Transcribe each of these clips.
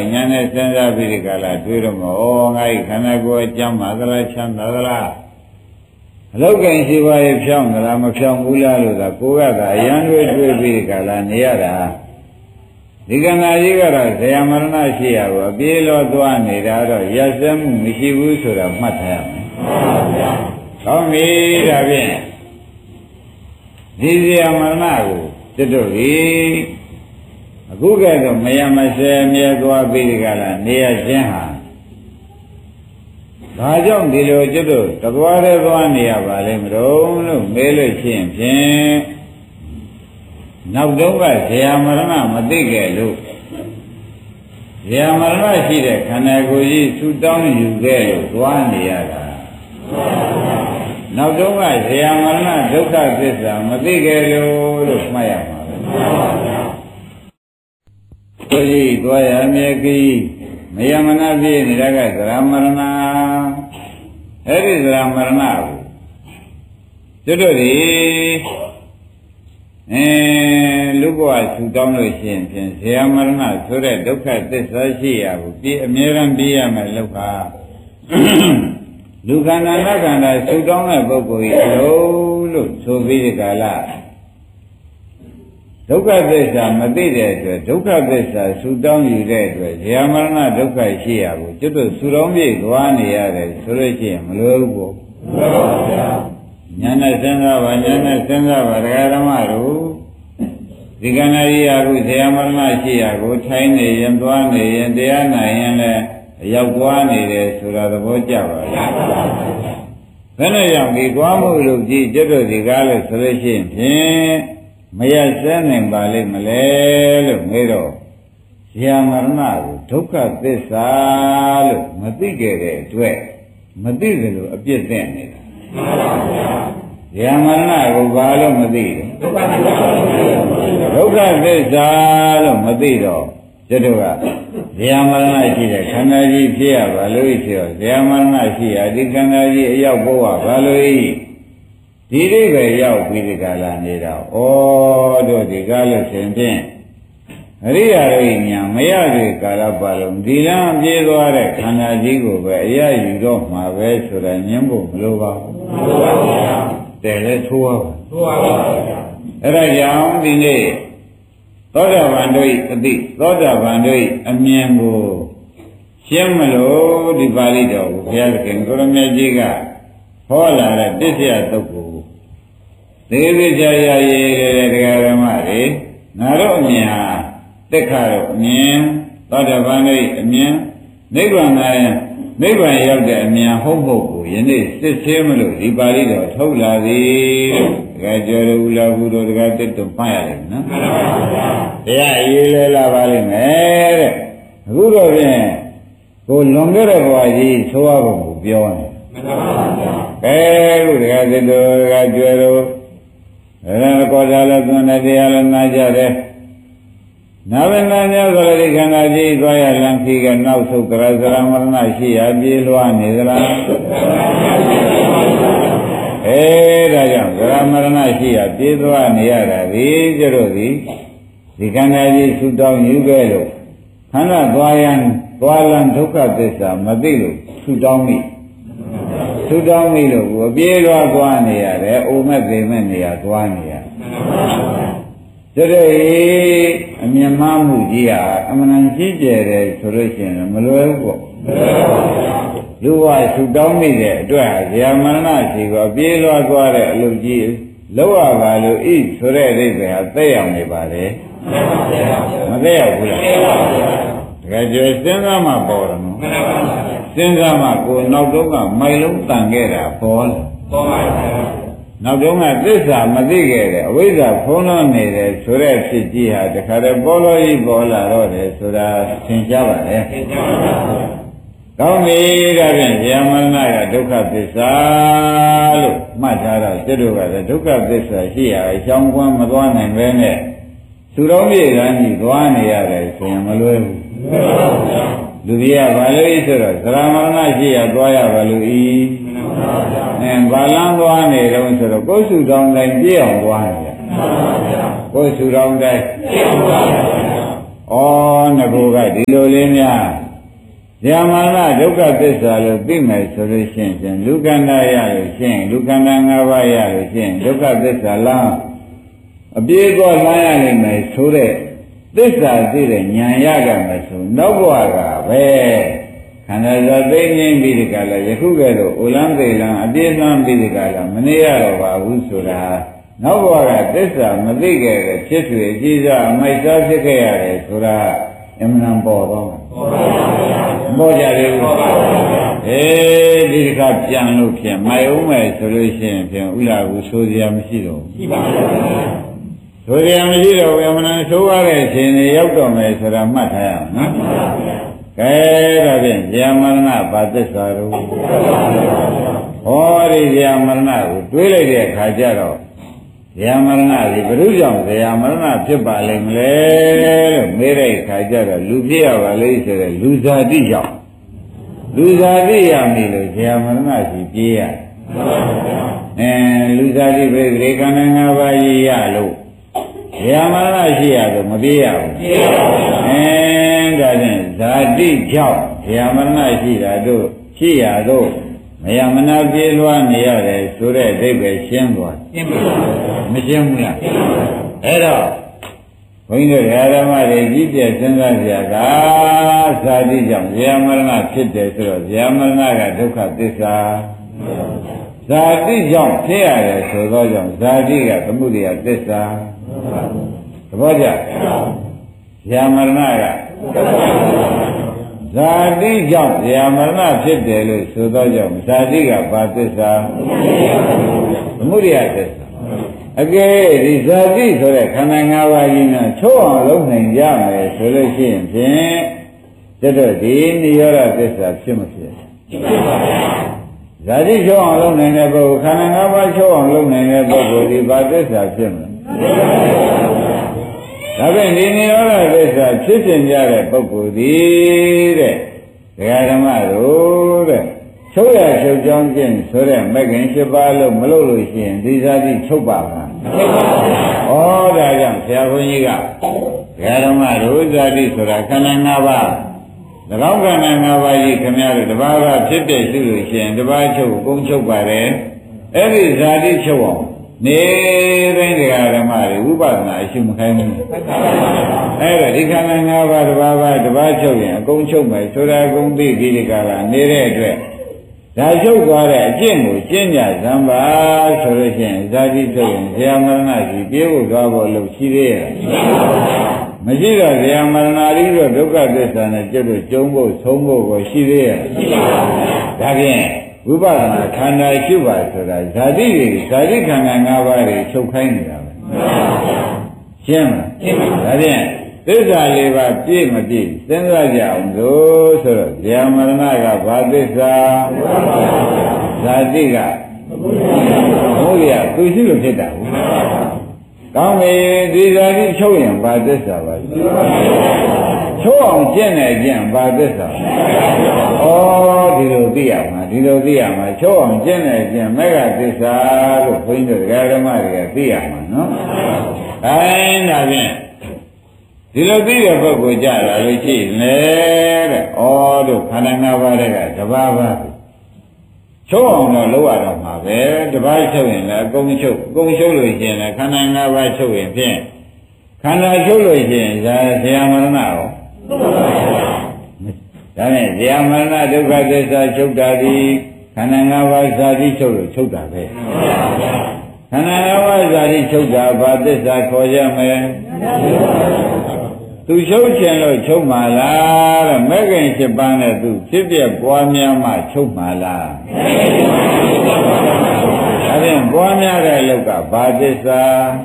ညာနဲ့စဉ်းစားပြီးဒီကလာတွေးတော့မောငါ့ခန္ဓာကိုယ်အကြောင်းပါသလားချမ်းသာသလားအလောက်ကင်ရှိပါရဲ့ဖြောင်းသလားမဖြောင်းဘူးလားလို့သာကိုယ်ကသာအရန်တွေးပြီးဒီကလာနေရတာဒီကနာကြီးကတော့ဇယမရဏရှိရကိုအပြေးလောသွားနေတာတော့ရက်စက်မှုမရှိဘူးဆိုတာမှတ်ထားရမယ်။ဟုတ်ပြီဒါဖြင့်ဒီဇယမရဏကိုတွတ်တို့ပြီအခုကဲတော့မယမဆဲမြဲသွားပြီးဒီကလာနေရခြင်းဟာဒါကြောင့်ဒီလိုတွတ်တို့တကွာတဲ့သွားနေရပါလိမ့်မလို့မေးလို့ရှိရင်ဖြင့်နောက်တော့ကဇယမရဏမသိခဲ့လို့ဇယမရဏရှိတဲ့ခန္ဓာကိုယ်ကြီးဆူတောင်းယူခဲ့လို့သွားနေရတာနောက်တော့ကဇယမရဏဒုက္ခသစ္စာမသိခဲ့လို့မှတ်ရမှာပဲကိုယ်ကြီးသွားရမြေကြီးမယမနာပြည့်နေတာကဇရာမရဏအဲ့ဒီဇရာမရဏကိုတို့ဒီလူဘဝဆူတောင်းလို့ရှိရင်ဖြင့်ဇယမရဏဆိုတဲ့ဒုက္ခသစ္စာရှိရဘူးဒီအမြဲတမ်းပြီးရမယ်လောကလူခန္ဓာနတ်ခန္ဓာဆူတောင်းတဲ့ပုဂ္ဂိုလ်ကြီးလို့ဆိုပြီးဒီကာလဒုက္ခသစ္စာမသိတဲ့အတွက်ဒုက္ခသစ္စာဆူတောင်းယူတဲ့အတွက်ဇယမရဏဒုက္ခရှိရဘူးကျွတ်တို့ဆူတောင်းပြေသွားနေရတယ်ဆိုလို့ရှိရင်မလိုဘူးပေါ့မှန်ပါဗျာညာနဲ့စဉ်းစားပါညာနဲ့စဉ်းစားပါဒကာဓမ္မတို့ဒီကဏ္ဍကြီးအခုဇယမရဏရှိရာကိုထိုင်းနေရင်သွားနေရင်တရားနာရင်လည်းရောက်သွားနေတယ်ဆိုတာသဘောကျပါလားဘယ်နဲ့ကြောင့်ဒီသွားမှုလို့ကြည့်ကျွတ်တို့ဒီကားလို့ဆိုလို့ရှိရင်ဖြင့်မရစဲနိုင်ပါလိမ့်မလဲလို့မေးတော့ဇယမရဏကိုဒုက္ခသစ္စာလို့မသိခဲ့တဲ့အတွက်မသိကြလို့အပြစ်တင်နေတာဇယမရဏကိုဘာလို့မသိလဲဒုက္ခသစ္စာလို့မသိတော့ကျွတ်တို့ကဇယမရဏရှိတဲ့ခန္ဓာကြီးဖြစ်ရပါလို့ဆိုတော့ဇယမရဏရှိရဒီခန္ဓာကြီးအရောက်ဖို့ပါလို့ဒီအိဗယ်ရောက်ပြီးဒီကလာနေတာဩတို့ဒီကားလို့ရှင်ဖြင့်အရိယာရိညာမရတဲ့ကာလပတ်လုံးဒီလမ်းပြေးသွားတဲ့ခန္ဓာကြီးကိုပဲအရယူတော့မှာပဲဆိုတာညှင်းဖို့မလိုပါဘူးမလိုပါဘူးဗျာတဲ့လေထိုးပါထိုးပါပါဗျာအဲ့ဒါကြောင့်ဒီနေ့သောတာပန်တို့၏အသိသောတာပန်တို့၏အမြင်ကိုရှင်းမလို့ဒီပါဠိတော်ကိုဘုရားသခင်ကိုရမေကြီးကဟောလာတဲ့တစ္ဆယသုတ်ကိုသေသေးချာချာရေးတဲ့တရားဓမ္မတွေငါတို့အမြင်ဟာတက်ခါတော့အမြင်သောတာပန်တို့၏အမြင်နိဗ္ဗာန်နိဗ္ဗာန်ရောက်တဲ့အမြင်ဟုတ်ဖို့ကိုယနေ့စစ်သေးမလို့ဒီပါဠိတော်ထုတ်လာသည်တကယ်ကြော်ရူလာဘူးတို့တကယ်တက်တော့မှတ်ရတယ်နော်မှန်ပါဗျာတရားရေးလဲလာပါလိမ့်မယ်တဲ့အခုတော့ဖြင့်ကိုလွန်ခဲ့တဲ့ဘဝကြီးသိုးရဖို့ကိုပြောနေမှန်ပါဗျာကဲခုတကယ်စစ်တို့တကယ်ကြော်တို့ကောသာလည်းသွန်တဲ့တရားလည်းနားကြတယ်နာဝနာညဆိုတဲ့ဒီခန္ဓာကြီးသွားရလမ်းခီကနောက်ဆုတ်ကြရဇရမရဏရှိရပြေးလွှားနေသလားဒါကြောင့်ဇရမရဏရှိရပြေးသွားနေရတာဒီကျတော့ဒီခန္ဓာကြီးဆူတောင်းယူခဲ့လို့ခန္ဓာသွားရန်သွားလမ်းဒုက္ခသစ္စာမသိလို့ဆူတောင်းမိလို့အပြေးလွှားသွားနေရတယ်အိုမက်သိမဲ့နေရသွားနေရတကယ်အမြင်မှမှုကြီးဟာအမှန်တန်ကြီးကျယ်တယ်ဆိုလို့ရှိရင်မလွယ်ဘူးပေါ့လူဝဆူတောင်းမိတဲ့အတွက်ဇယမရဏရှိကိုပြေးလွှားသွားတဲ့အလုပ်ကြီးလောက်ရပါလို့ဤဆိုတဲ့အိဗေဟာသက်ရောက်နေပါလေမသက်ရောက်ဘူးလားတကယ်ကြွစဉ်းစားမှပေါ်တယ်နော်စဉ်းစားမှကိုနောက်တော့ကမိုင်လုံးတန်ခဲ့တာပေါ်လာပေါ်ပါဘူးနောက်တော့ကသစ္စာမသိခဲ့တဲ့အဝိဇ္ဇာဖုံးလွှမ်းနေတယ်ဆိုတဲ့ဖြစ်ကြီးဟာတခါတည်းပေါ်လို့ကြီးပေါ်လာတော့တယ်ဆိုတာသင်ကြားပါလေသင်ကြားပါဘူးကောင်းပြီဒါဖြင့်ဇယမရဏကဒုက္ခသစ္စာလို့မှတ်ထားတော့ကျွတ်တို့ကလည်းဒုက္ခသစ္စာရှိရအကြောင်းကွမ်းမသွားနိုင်ပဲနဲ့သူတော်မြေကန်းကြီးသွားနေရတယ်ဆိုရင်မလွယ်ဘူးလူကြီးကဘာလို့ဤဆိုတော့ဇရမရဏရှိရသွားရပါလို့ဤဘာလန်းသွားနေတော့ဆိုတော့ကိုယ်စုတောင်းတိုင်းပြည့်အောင်သွားနေတယ်ကိုယ်စုတောင်းတိုင်းပြည့်အောင်သွားတယ်ငါကဒီလိုလေးများဇာမရဏဒုက္ခသစ္စာလို့သိမယ်ဆိုလို့ရှိရင်လူကန္တာရလို့ရှိရင်လူကန္တာ၅ပါးရလို့ရှိရင်ဒုက္ခသစ္စာလားအပြည့်ကောလမ်းရနိုင်မယ်ဆိုတဲ့သစ္စာသိတဲ့ဉာဏ်ရကြမယ်ဆိုနောက်ဘဝကပဲခန္ဓာဇာသိငြိမ်းပြီးဒီကလာယခုကဲ့သို့အိုလန်းသိလန်းအပြည့်လန်းပြီးဒီကလာမနေရတော့ပါဘူးဆိုတာနောက်ဘဝကသစ္စာမသိခဲ့တဲ့ဖြစ်ဆွေအကြည့်စားအမိုက်စားဖြစ်ခဲ့ရတယ်ဆိုတာအမှန်ပေါ်တော့ပေါ်ကြလေဘူးဒီတစ်ခါပြန်လို့ဖြင့်မိုက်အောင်မယ်ဆိုလို့ရှိရင်ဖြင့်ဥလာကိုဆိုစရာမရှိတော့ဘူးရှိပါဘူးဆိုစရာမရှိတော့ဘူးအမှန်ဆိုရတဲ့အချိန်တွေရောက်တော့မယ်ဆိုတာမှတ်ထားရအောင်နော်ကဲဒါဖြင့်ဇာမရဏဘာသစ္စာတို့ဟောဒီဇာမရဏကိုတွေးလိုက်တဲ့အခါကျတော့ဇာမရဏဒီဘုရုကြောင့်ဇာမရဏဖြစ်ပါလိမ့်မလဲလို့မေးတဲ့အခါကျတော့လူဖြစ်ရပါလိမ့်ဆိုတဲ့လူဇာတိကြောင့်လူဇာတိရမည်လို့ဇာမရဏရှိပြေးရလူဇာတိပြိတိခန္ဓာ၅ပါးကြီးရလို့ဇာမရဏရှိရတော့မပြေးရဘူးပြေးပါဘူးဒါဖြင့်ဇာတိကြောင့်ဇာမရဏရှိတာတို့ရှိရတော့မယမနာပြေးလွှားနေရတယ်ဆိုတဲ့အဓိပ္ပာယ်ရှင်းသွားရှင်းပါဘူးမရှင်းဘူးလားအဲ့တော့ဘုန်းကြီးတို့ဓမ္မတွေကြီးပြည့်စဉ်းစားကြကဇာတိကြောင့်ဇာမရဏဖြစ်တယ်ဆိုတော့ဇာမရဏကဒုက္ခသစ္စာဇာတိကြောင့်ဖြစ်ရတယ်ဆိုတော့ကြောင့်ဇာတိကသမုဒယသစ္စာသဘောကျဇာမရဏကဇာတိကြောင့်ဇာမရဏဖြစ်တယ်လို့ဆိုတော့ကြောင့်ဇာတိကဘာသစ္စာသမုဒယသစ္စာအကဲဒီဇာတိဆိုတဲ့ခန္ဓာ၅ပါးကြီးနဲ့ချိုးအောင်လုပ်နိုင်ကြမယ်ဆိုလို့ရှိရင်ဖြင့်တို့ဒီနိရောဓသစ္စာဖြစ်မဖြစ်ဖြစ်ပါဗျာဇာတိချိုးအောင်လုပ်နိုင်တဲ့ပုဂ္ဂိုလ်ခန္ဓာ၅ပါးချိုးအောင်လုပ်နိုင်တဲ့ပုဂ္ဂိုလ်ဒီဘာသစ္စာဖြစ်မလဲဒါဖြင့်ဒီနိရောဓသစ္စာဖြစ်တင်ကြတဲ့ပုဂ္ဂိုလ်ဒီတဲ့ဒကာဓမ္မတို့တဲ့ချုပ်ရချုပ်ကြောင်းခြင်းဆိုတဲ့မဂ္ဂင်၈ပါးလို့မလုပ်လို့ရှိရင်ဒီဇာတိချုပ်ပါမှာချုပ်ပါဘူးဩဒါကြောင့်ဆရာဘုန်းကြီးကဒကာဓမ္မတို့ဇာတိဆိုတာခန္ဓာ၅ပါး၎င်းခန္ဓာ၅ပါးကြီးခင်ဗျားတို့တစ်ပါးကဖြစ်တဲ့ရှိလို့ရှိရင်တစ်ပါးချုပ်ကုန်းချုပ်ပါတယ်အဲ့ဒီဇာတိချုပ်အောင်နေတိုင်းတရားဓမ္မတွေဝိပဿနာအရှုမခိုင်းဘူးအဲ့ဒါဒီခန္ဓာ၅ပါးတစ်ပါးချုပ်ရင်အကုန်ချုပ်မယ်ဆိုတာအကုန်သိဒီကလာနေတဲ့အတွက်ဒါချုပ်သွားတဲ့အကျင့်ကိုကျင့်ကြစမ်းပါဆိုလို့ရှိရင်ဇာတိချုပ်ရင်ဇာမရဏကြီးပြေဖို့သွားဖို့လို့ရှိသေးရဲ့မရှိတော့ဇာမရဏကြီးတော့ဒုက္ခသစ္စာနဲ့ကျွတ်လို့ကျုံဖို့ဆုံးဖို့ကိုရှိသေးရဲ့ဒါဖြင့်ဝိပဿနာခန္ဓာရှိပါဆိုတာဇာတိခန္ဓာ၅ပါးတွေချုပ်ခိုင်းနေတာပဲရှင်းမလားရှင်းပါဒါဖြင့်သစ္စာ၄ပါးပြည့်မပြည့်စဉ်းစားကြအောင်လို့ဆိုတော့ဇာမရဏကဘာသစ္စာဇာတိကဘုရားသူရှိလို့ဖြစ်တာဘူးကောင်းပြီဒီဇာတိချုပ်ရင်ဘာသစ္စာပါလဲချုပ်အောင်ကျင့်နေကျင့်ဘာသစ္စာဩဒီလိုသိရမှာချုပ်အောင်ကျင့်နေကျင့်မေဃသစ္စာလို့ဘုန်းကြီးတို့ဓမ္မတွေကသိရမှာနော်အဲဒါဖြင့်ဒီလိုသိတဲ့ပုဂ္ဂိုလ်ကြလာလို့ရှိရင်လေတဲ့ဩတို့ခန္ဓာ၅ပါးတွေကတဘာဘာချုပ်အောင်တော့လုပ်ရတော့မှာပဲတဘာချုပ်ရင်လည်းအကုန်ချုပ်လို့ရှိရင်လည်းခန္ဓာ၅ပါးချုပ်ရင်ဖြင့်ခန္ဓာချုပ်လို့ရှိရင်ဇာမရဏရောဒါနဲ့ဇာမရဏဒုက္ခသစ္စာချုပ်တာဒီခန္ဓာ၅ပါးဇာတိချုပ်လို့ချုပ်တာပဲခန္ဓာ၅ပါးဇာတိချုပ်တာဘာသစ္စာခေါ်ရမလဲသူချုပ်ခြင်းလို့ချုပ်မှာလားတဲ့မဂ္ဂင်7ပါးနဲ့သူဖြစ်ပြပွားများမှချုပ်မှာလားဒါဖြင့်ပွားများတဲ့လောက်ကဘာသစ္စာ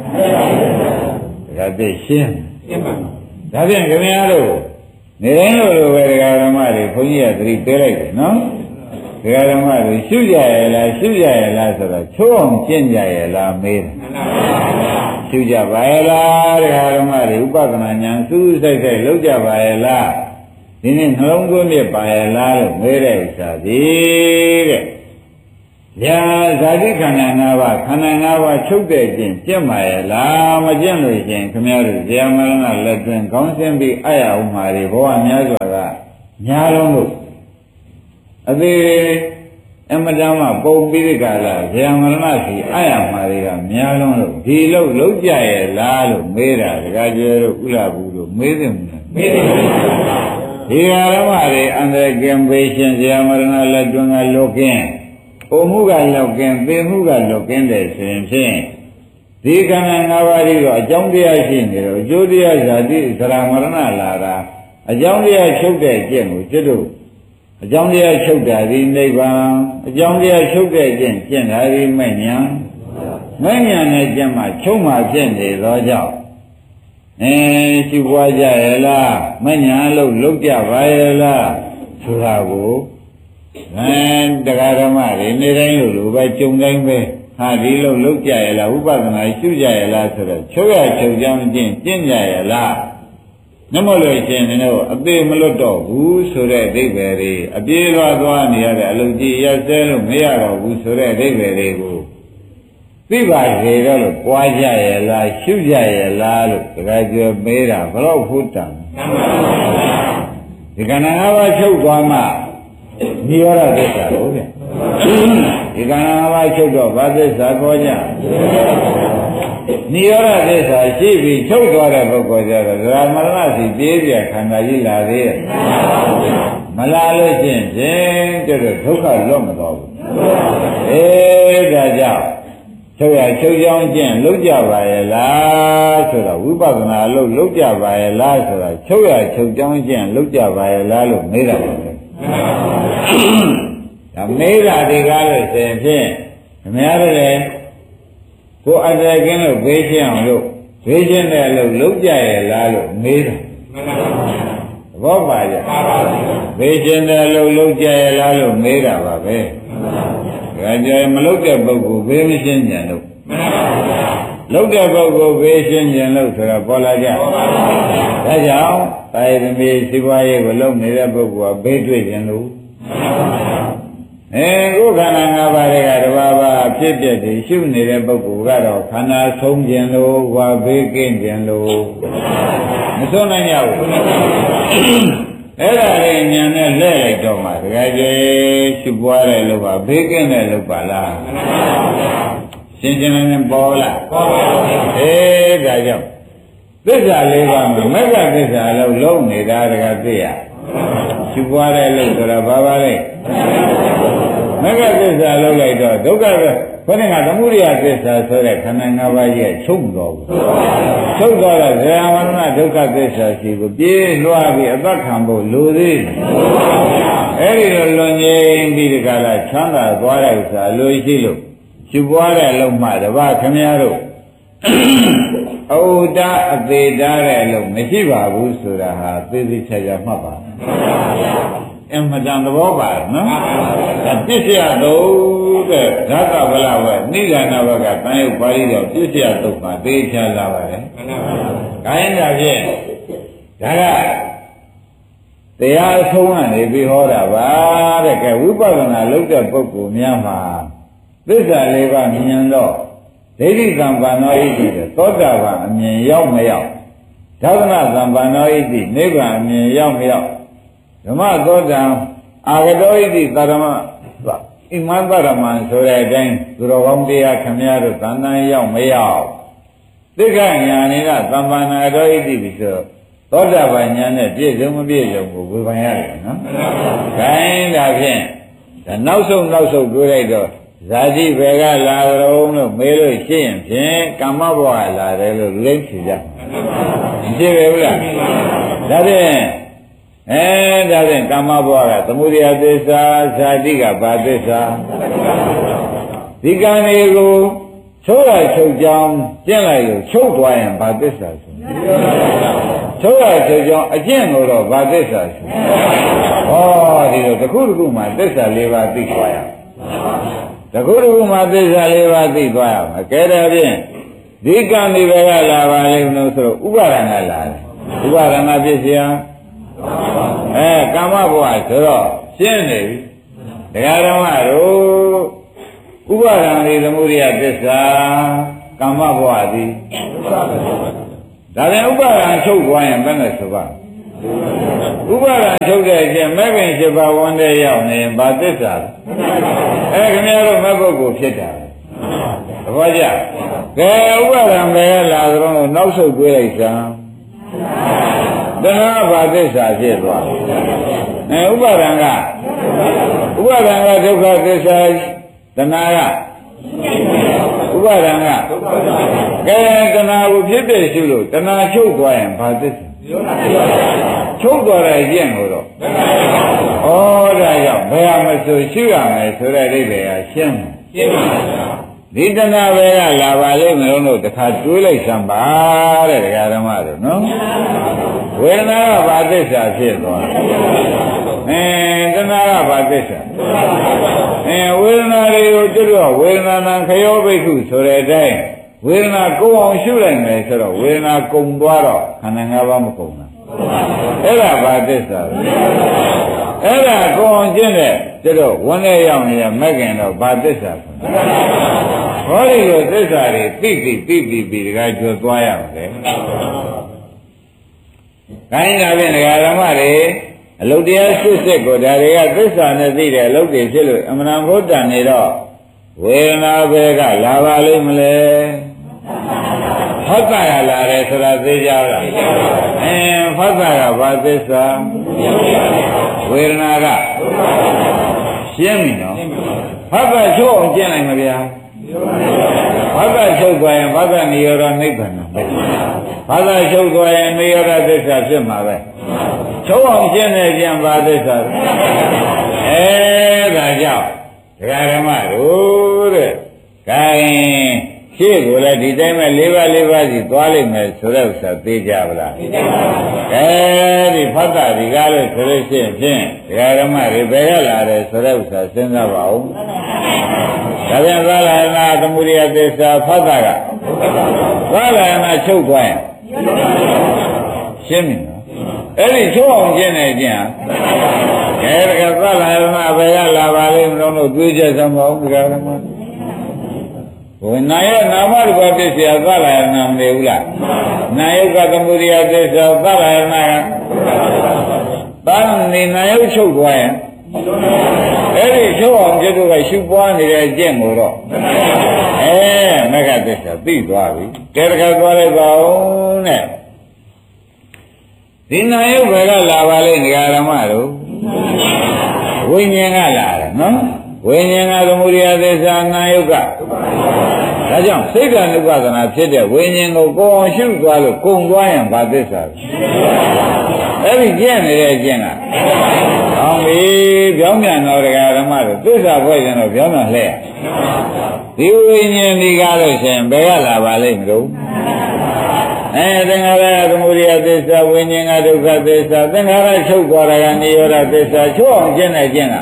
ဒါသိရှင်းပါဒါဖြင့်ခင်ဗျားတို့နေတိုင်းလိုပဲဒကာဓမ္မတွေဘုန်းကြီးကသတိပေးလိုက်တယ်နော်ဒကာဓမ္မတွေရှုကြရဲ့လားဆိုတော့ချိုးအောင်ကျင့်ကြရဲ့လားမေးတယ်ရှုကြပါရဲ့လားဒကာဓမ္မတွေဥပဒနာဉာဏ်စူးစိုက်လုပ်ကြပါရဲ့လားဒီနေ့နှလုံးသွင်းပြပါရဲ့လားလို့မေးတဲ့ဥစ္စာဒီတဲ့ညာဇာတိခန္ဓာ၅ပါးခန္ဓာ၅ပါးချုပ်တဲ့ခြင်းကျင့်ပါရဲ့လားမကျင့်လို့ရှင်ခင်ဗျားတို့ဇာမရဏလက်တွင်ခေါင်းဆင်းပြီးအယဥမာတွေဘဝများစွာကများလုံးလို့အသေးအမတမပုံပြီးဒီကလာဇာမရဏစီအယမှာတွေကများလုံးလို့ဒီလို့လုံးကြရဲ့လားလို့မေးတာဒကာကျေတို့ဥလာဘူးတို့မေးတယ်မလားမေးတယ်ဒီဃာရမတွေအန္တရာယ်ကင်းပေးရှင်ဇာမရဏလက်တွင်ကလောကင်းအိုမှုကလောက်ကင်းသိမှုကလောက်ကင်းတယ်ဆိုရင်ဖြင့်ဒီခန္ဓာ၅ပါးကြီးတော့အကြောင်းတရားရှိနေတော့အကျိုးတရားဇာတိသရမရဏလာတာအကြောင်းတရားချုပ်တဲ့အကျင့်ကိုကျွတ်တို့အကြောင်းတရားချုပ်တာဒီနိဗ္ဗာန်အကြောင်းတရားချုပ်တဲ့အကျင့်ကျင့်တာဒီမဲ့ညာမဲ့ညာနဲ့ကျင့်မှချုပ်မှဖြစ်နေသောကြောင့်ရှုပွားကြရဲ့လားမဲ့ညာလို့လုပ်ကြပါရဲ့လားဆိုတာကိုတရားဓမ္မတွေနေတိုင်းလို့ပဲကြုံတိုင်းပဲဟာဒီလိုလုပ်ကြရဲ့လားဥပဒနာရှုကြရဲ့လားဆိုတော့ချုပ်ရချုပ်ကြောင်းကျင့်ကြရဲ့လားနမလို့ရှင်တို့အသေးမလွတ်တော့ဘူးဆိုတဲ့အဓိပ္ပာယ်တွေအပြေးလွှားသွားနေရတဲ့အလုပ်ကြီးရက်စဲလို့မရတော့ဘူးဆိုတဲ့အဓိပ္ပာယ်တွေကိုသိပါစေတော့လို့ပွားကြရဲ့လားရှုကြရဲ့လားလို့တခါကျော်မေးတာဘလို့ဟုတ်တန်ဒီကဏ္ဍ၅ပါးချုပ်သွားမှနိရောဓသစ္စာလို့ဗျဒီကံ၅ပါးချုပ်တော့ဘာသစ္စာခေါ်ကြနိရောဓသစ္စာရှိပြီးချုပ်သွားတဲ့ပုဂ္ဂိုလ်ကြတော့ဇာမရဏစီပြေးပြခန္ဓာကြီးလာသေးရဲ့မလာလို့ရှိရင်ဖြင့်ကျတော့ဒုက္ခလွတ်မသွားဘူးဒါကြောင့်ချုပ်ရချုပ်ကြောင်းကျင့်လုပ်ကြပါရဲ့လားဆိုတော့ဝိပဿနာလုပ်ကြပါရဲ့လားဆိုတော့ချုပ်ရချုပ်ကြောင်းကျင့်လုပ်ကြပါရဲ့လားလို့မေးတာပါဒါမေးတာဒီကားလို့ဆိုရင်ဖြင့်အများတို့လည်းကိုယ်အတက်ကင်းလို့ဘေးရှင်းအောင်လို့ဘေးရှင်းတဲ့လို့လုံးကြရဲ့လားလို့မေးတာသဘောပါကြဘေးရှင်းတဲ့လို့လုံးကြရဲ့လားလို့မေးတာပါပဲဒါကြမလုံးတဲ့ပုဂ္ဂိုလ်ဘေးမရှင်းကြလို့လုံးတဲ့ပုဂ္ဂိုလ်ဘေးရှင်းကြလို့ဆိုတာပေါ်လာကြဒါကြောင့်တာယသမီးစီပွားရေးကိုလုပ်နေတဲ့ပုဂ္ဂိုလ်ကဘေးတွေ့ခြင်းလို့ကိုယ်ခန္ဓာ၅ပါးတွေကတဘာဘာဖြစ်ပြတည်ရှုနေတဲ့ပုဂ္ဂိုလ်ကတော့ခန္ဓာဆုံးခြင်းလို့ဝါဘေးကင်းခြင်းလို့မဆုံးနိုင်ကြဘူးအဲ့ဒါလေးဉာဏ်နဲ့လဲလိုက်တော့မှတကယ်ကြီးရှုပွားတဲ့လို့ပါဘေးကင်းတဲ့လို့ပါလားရှင်းရှင်းလင်းလင်းပေါ်လားပေါ်ပါဘူးဒါကြောင့်သစ္စာ၄ပါးမှာမဂ္ဂသစ္စာလို့လုံးနေတာတကသိရရှုပွားတဲ့လို့ဆိုတာဘာပါလဲမဂ္ဂသစ္စာလုံးလိုက်တော့ဒုက္ခပဲခေါင်းကသမုဒိယသစ္စာဆိုတဲ့ခန္ဓာ၅ပါးရဲ့ချုပ်တော်ဘူးချုပ်တော်တော့ဇာမရဏဒုက္ခသစ္စာရှိကိုပြေးလွှားပြီးအသက်ခံဖို့လိုသေးတယ်အဲ့ဒီလိုလွန်ငင်းပြီးဒီကလာချမ်းသာသွားတဲ့ဥစ္စာလိုရှိလို့ရှုပွားတဲ့အလုံးမှတပါးခမည်းတော်အဝတ္တအသေးတားတဲ့အလုံးမရှိပါဘူးဆိုတာဟာသေသေးချာချာမှတ်ပါအမှန်တန်သဘောပါနော်ဒါပြည့်စရာတော့တဲ့ဓာတ်ကဗလာဝဲနိဂန္ဓဘကတန်ရုပ်ပါဠိတော်ပြည့်စရာတော့ပါသေချာလာပါတယ်ခိုင်းတာဖြင့်ဒါကတရားအဆုံးကနေပြီးဟောတာပါတဲ့ကဲဝိပဿနာလုပ်တဲ့ပုဂ္ဂိုလ်များမှာသစ္စာလေးပါးမြင်တော့ဒိဋ္ဌိကံပါဏောဣတိတဲ့သောတာပန်အမြင်ရောက်မရောက်ဓမ္မကံပါဏောဣတိနိဗ္ဗာန်အမြင်ရောက်မရောက်ဓမ္မသောတံအာဂတောဣတိသရမဣမန္တရမံဆိုတဲ့အတိုင်းသူတော်ကောင်းတရားခမည်းတော်သံဃာရောက်မရောက်သိက္ခာညာနေကသမ္ပန္နာတော်ဣတိပြီဆိုသောတာပန်ညာနဲ့ပြည့်စုံမပြည့်စုံကိုဝေဖန်ရတယ်နော်။ခိုင်းဒါဖြင့်ဒါနောက်ဆုံးတွေးလိုက်တော့ဇာတိဘယ်ကလာကြုံလို့မေးလို့ရှိရင်ဖြင့်ကမ္မဘဝလာတယ်လို့လိမ့်ဖြေကြ။မရှိပဲဘူးလား။ဒါဖြင့်ဒါဖြင့်ကမ္မဘဝကသမုဒယသစ္စာဇာတိကဘာသစ္စာဒီကံတွေကိုချုပ်ရချုပ်ကြောင်းကျင့်လိုက်လို့ချုပ်သွားရင်ဘာသစ္စာဆိုချုပ်ရချုပ်ကြောင်းအကျင့်ကိုတော့ဘာသစ္စာဆိုဟောဒီလိုတစ်ခုတစ်ခုမှသစ္စာ၄ပါးသိသွားရတစ်ခုတစ်ခုမှသစ္စာ၄ပါးသိသွားရမှာကဲဒါဖြင့်ဒီကံဒီဘက်ကလာပါလိမ့်လို့ဆိုတော့ဥပါဒနာလာတယ်ဥပါဒနာဖြစ်เสียကာမဘဝဆိုတော့ရှင်းနေပြီတရားဓမ္မတို့ဥပါဒံလေသမုဒိယသစ္စာကာမဘဝသည်ဒါပြန်ဥပါဒံချုပ်သွားရင်ဘယ်နဲ့ဆိုပါဥပါဒံချုပ်တဲ့အချိန်မဲ့ခင်7ပါးဝန်တဲ့ရောက်နေရင်ဘာသစ္စာလဲခင်ဗျားတို့မဲ့ပုဂ္ဂိုလ်ဖြစ်တာသဘောကျကဲဥပါဒံပဲလာကြတော့နောက်ဆုတ်တွေးလိုက်စမ်းတဏှာဘာသစ္စာဖြစ်သွားဥပါဒံကဒုက္ခသစ္စာတဏှာကဥပါဒံကကဲတဏှာကိုဖြစ်တဲ့ရှုလို့တဏှာချုပ်သွားရင်ဘာသစ္စာချုပ်သွားတဲ့ကျင့်ကိုတော့ဩဒါကြောင့်ဘယ်ဟာမဆိုရှုရမယ်ဆိုတဲ့အိဗေဟာရှင်းတယ်ဒီတဏှာပဲကလာပါလိမ့်မလို့တခါတွေးလိုက်စမ်းပါတဲ့ဒကာဓမ္မတို့နော်ဝေဒနာကဘာသစ္စာဖြစ်သွားတဏှာကဘာသစ္စာဝေဒနာတွေကိုကျွတ်တော့ဝေဒနာနံခယောဘိက္ခုဆိုတဲ့အတိုင်းဝေဒနာကုန်အောင်ရှုလိုက်မယ်ဆိုတော့ဝေဒနာကုန်သွားတော့ခန္ဓာ၅ပါးမကုန်ဘူးအဲ့ဒါဘာသစ္စာလဲအဲ့ဒါကုန်အောင်ကျင့်တဲ့ကျွတ်တော့ဝန်းထဲရောက်နေတဲ့မဂ္ဂင်တော့ဘာသစ္စာလဲဟောဒီလိုသစ္စာတွေသိတကားကျွတ်သွားရမယ်လေခိုင်းတာဖြင့်ဒကာဓမ္မတွေအလုတ်တရားစစ်ကိုဒါတွေကသစ္စာနဲ့သိတဲ့အလုတ်တွေဖြစ်လို့အမှန်ဘုဒ္ဓနေတော့ဝေဒနာပဲကလာပါလိမ့်မလဲဖတ်တာကလာတယ်ဆိုတာသိကြလားဖတ်တာကဘာသစ္စာဝေဒနာကရှင်းပြီနော်ဖတ်တာချုပ်အောင်ကျင့်လိုက်မဗျာဖတ်တာချုပ်သွားရင်ဖတ်တာနိရောဓနိဗ္ဗာန်ပဲဖတ်တာချုပ်သွားရင်နိရောဓသစ္စာဖြစ်မှာပဲချုပ်အောင်ရှင်းနေပြန်ပါသစ္စာဒါကြောင့်ဒကာဓမ္မတို့တဲ့ခိုင်းရှေ့ကိုလည်းဒီတိုင်းပဲ၄ပါးစီသွားလိမ့်မယ်ဆိုတဲ့ဥစ္စာသိကြပါလားသိကြပါဘူးဒီဖတ်တာဒီကားလို့ဆိုလို့ရှိရင်ဖြင့်ဒကာဓမ္မတွေဘယ်ရလာတယ်ဆိုတဲ့ဥစ္စာစဉ်းစားပါဦးဒါပြန်သာလနာသမုဒိယသစ္စာဖတ်တာကသာလနာချုပ်သွားရင်ရှင်းပြီနော်အဲ့ဒီချုပ်အောင်ကျင့်နေကြကဲတကယ်သာလနာဘယ်ရလာပါလိမ့်မလို့တွေးကြစမ်းပါဦးဒကာဓမ္မဝိနာယနာမရူပသစ္စာသလယနာမနေဘူးလားနာယုကသမုဒိယသစ္စာသလယနာကသာနေနာယုချုပ်သွားရင်အဲ့ဒီချုပ်အောင်ကျတော့ကရှုပွားနေတဲ့အကျင့်ကိုတော့မဂ္ဂသစ္စာသိသွားပြီကဲတခါသွားလိုက်ပါဦးနဲ့ဒီနာယုဘယ်ကလာပါလိမ့်ဒကာဓမ္မတို့ဝိညာဉ်ကလာတယ်နော်ဝိညာဉ်ကသမုဒိယသစ္စာနာယုကဒါကြောင့်စိတ်ဓာတ်ဥပဒနာဖြစ်တဲ့ဝိညာဉ်ကိုကိုယ်အောင်ရှုသွားလို့ကုံသွားရင်ဘာသစ္စာလဲအဲ့ဒီကျင့်နေတဲ့အကျင့်ကဟောင်းပြီပြောင်းပြန်တော့ဒကာဓမ္မတို့သစ္စာဖွဲ့ရင်တော့ပြောင်းပြန်လှည့်ဒီဝိညာဉ်ဒီကားလို့ရှင်ဘယ်ကလာပါလိမ့်မလို့သင်္ခါရသမုဒိယသစ္စာဝိညာဉ်ကဒုက္ခသစ္စာသင်္ခါရချုပ်သွားတာကနိရောဓသစ္စာချုပ်အောင်ကျင့်တဲ့ကျင့်က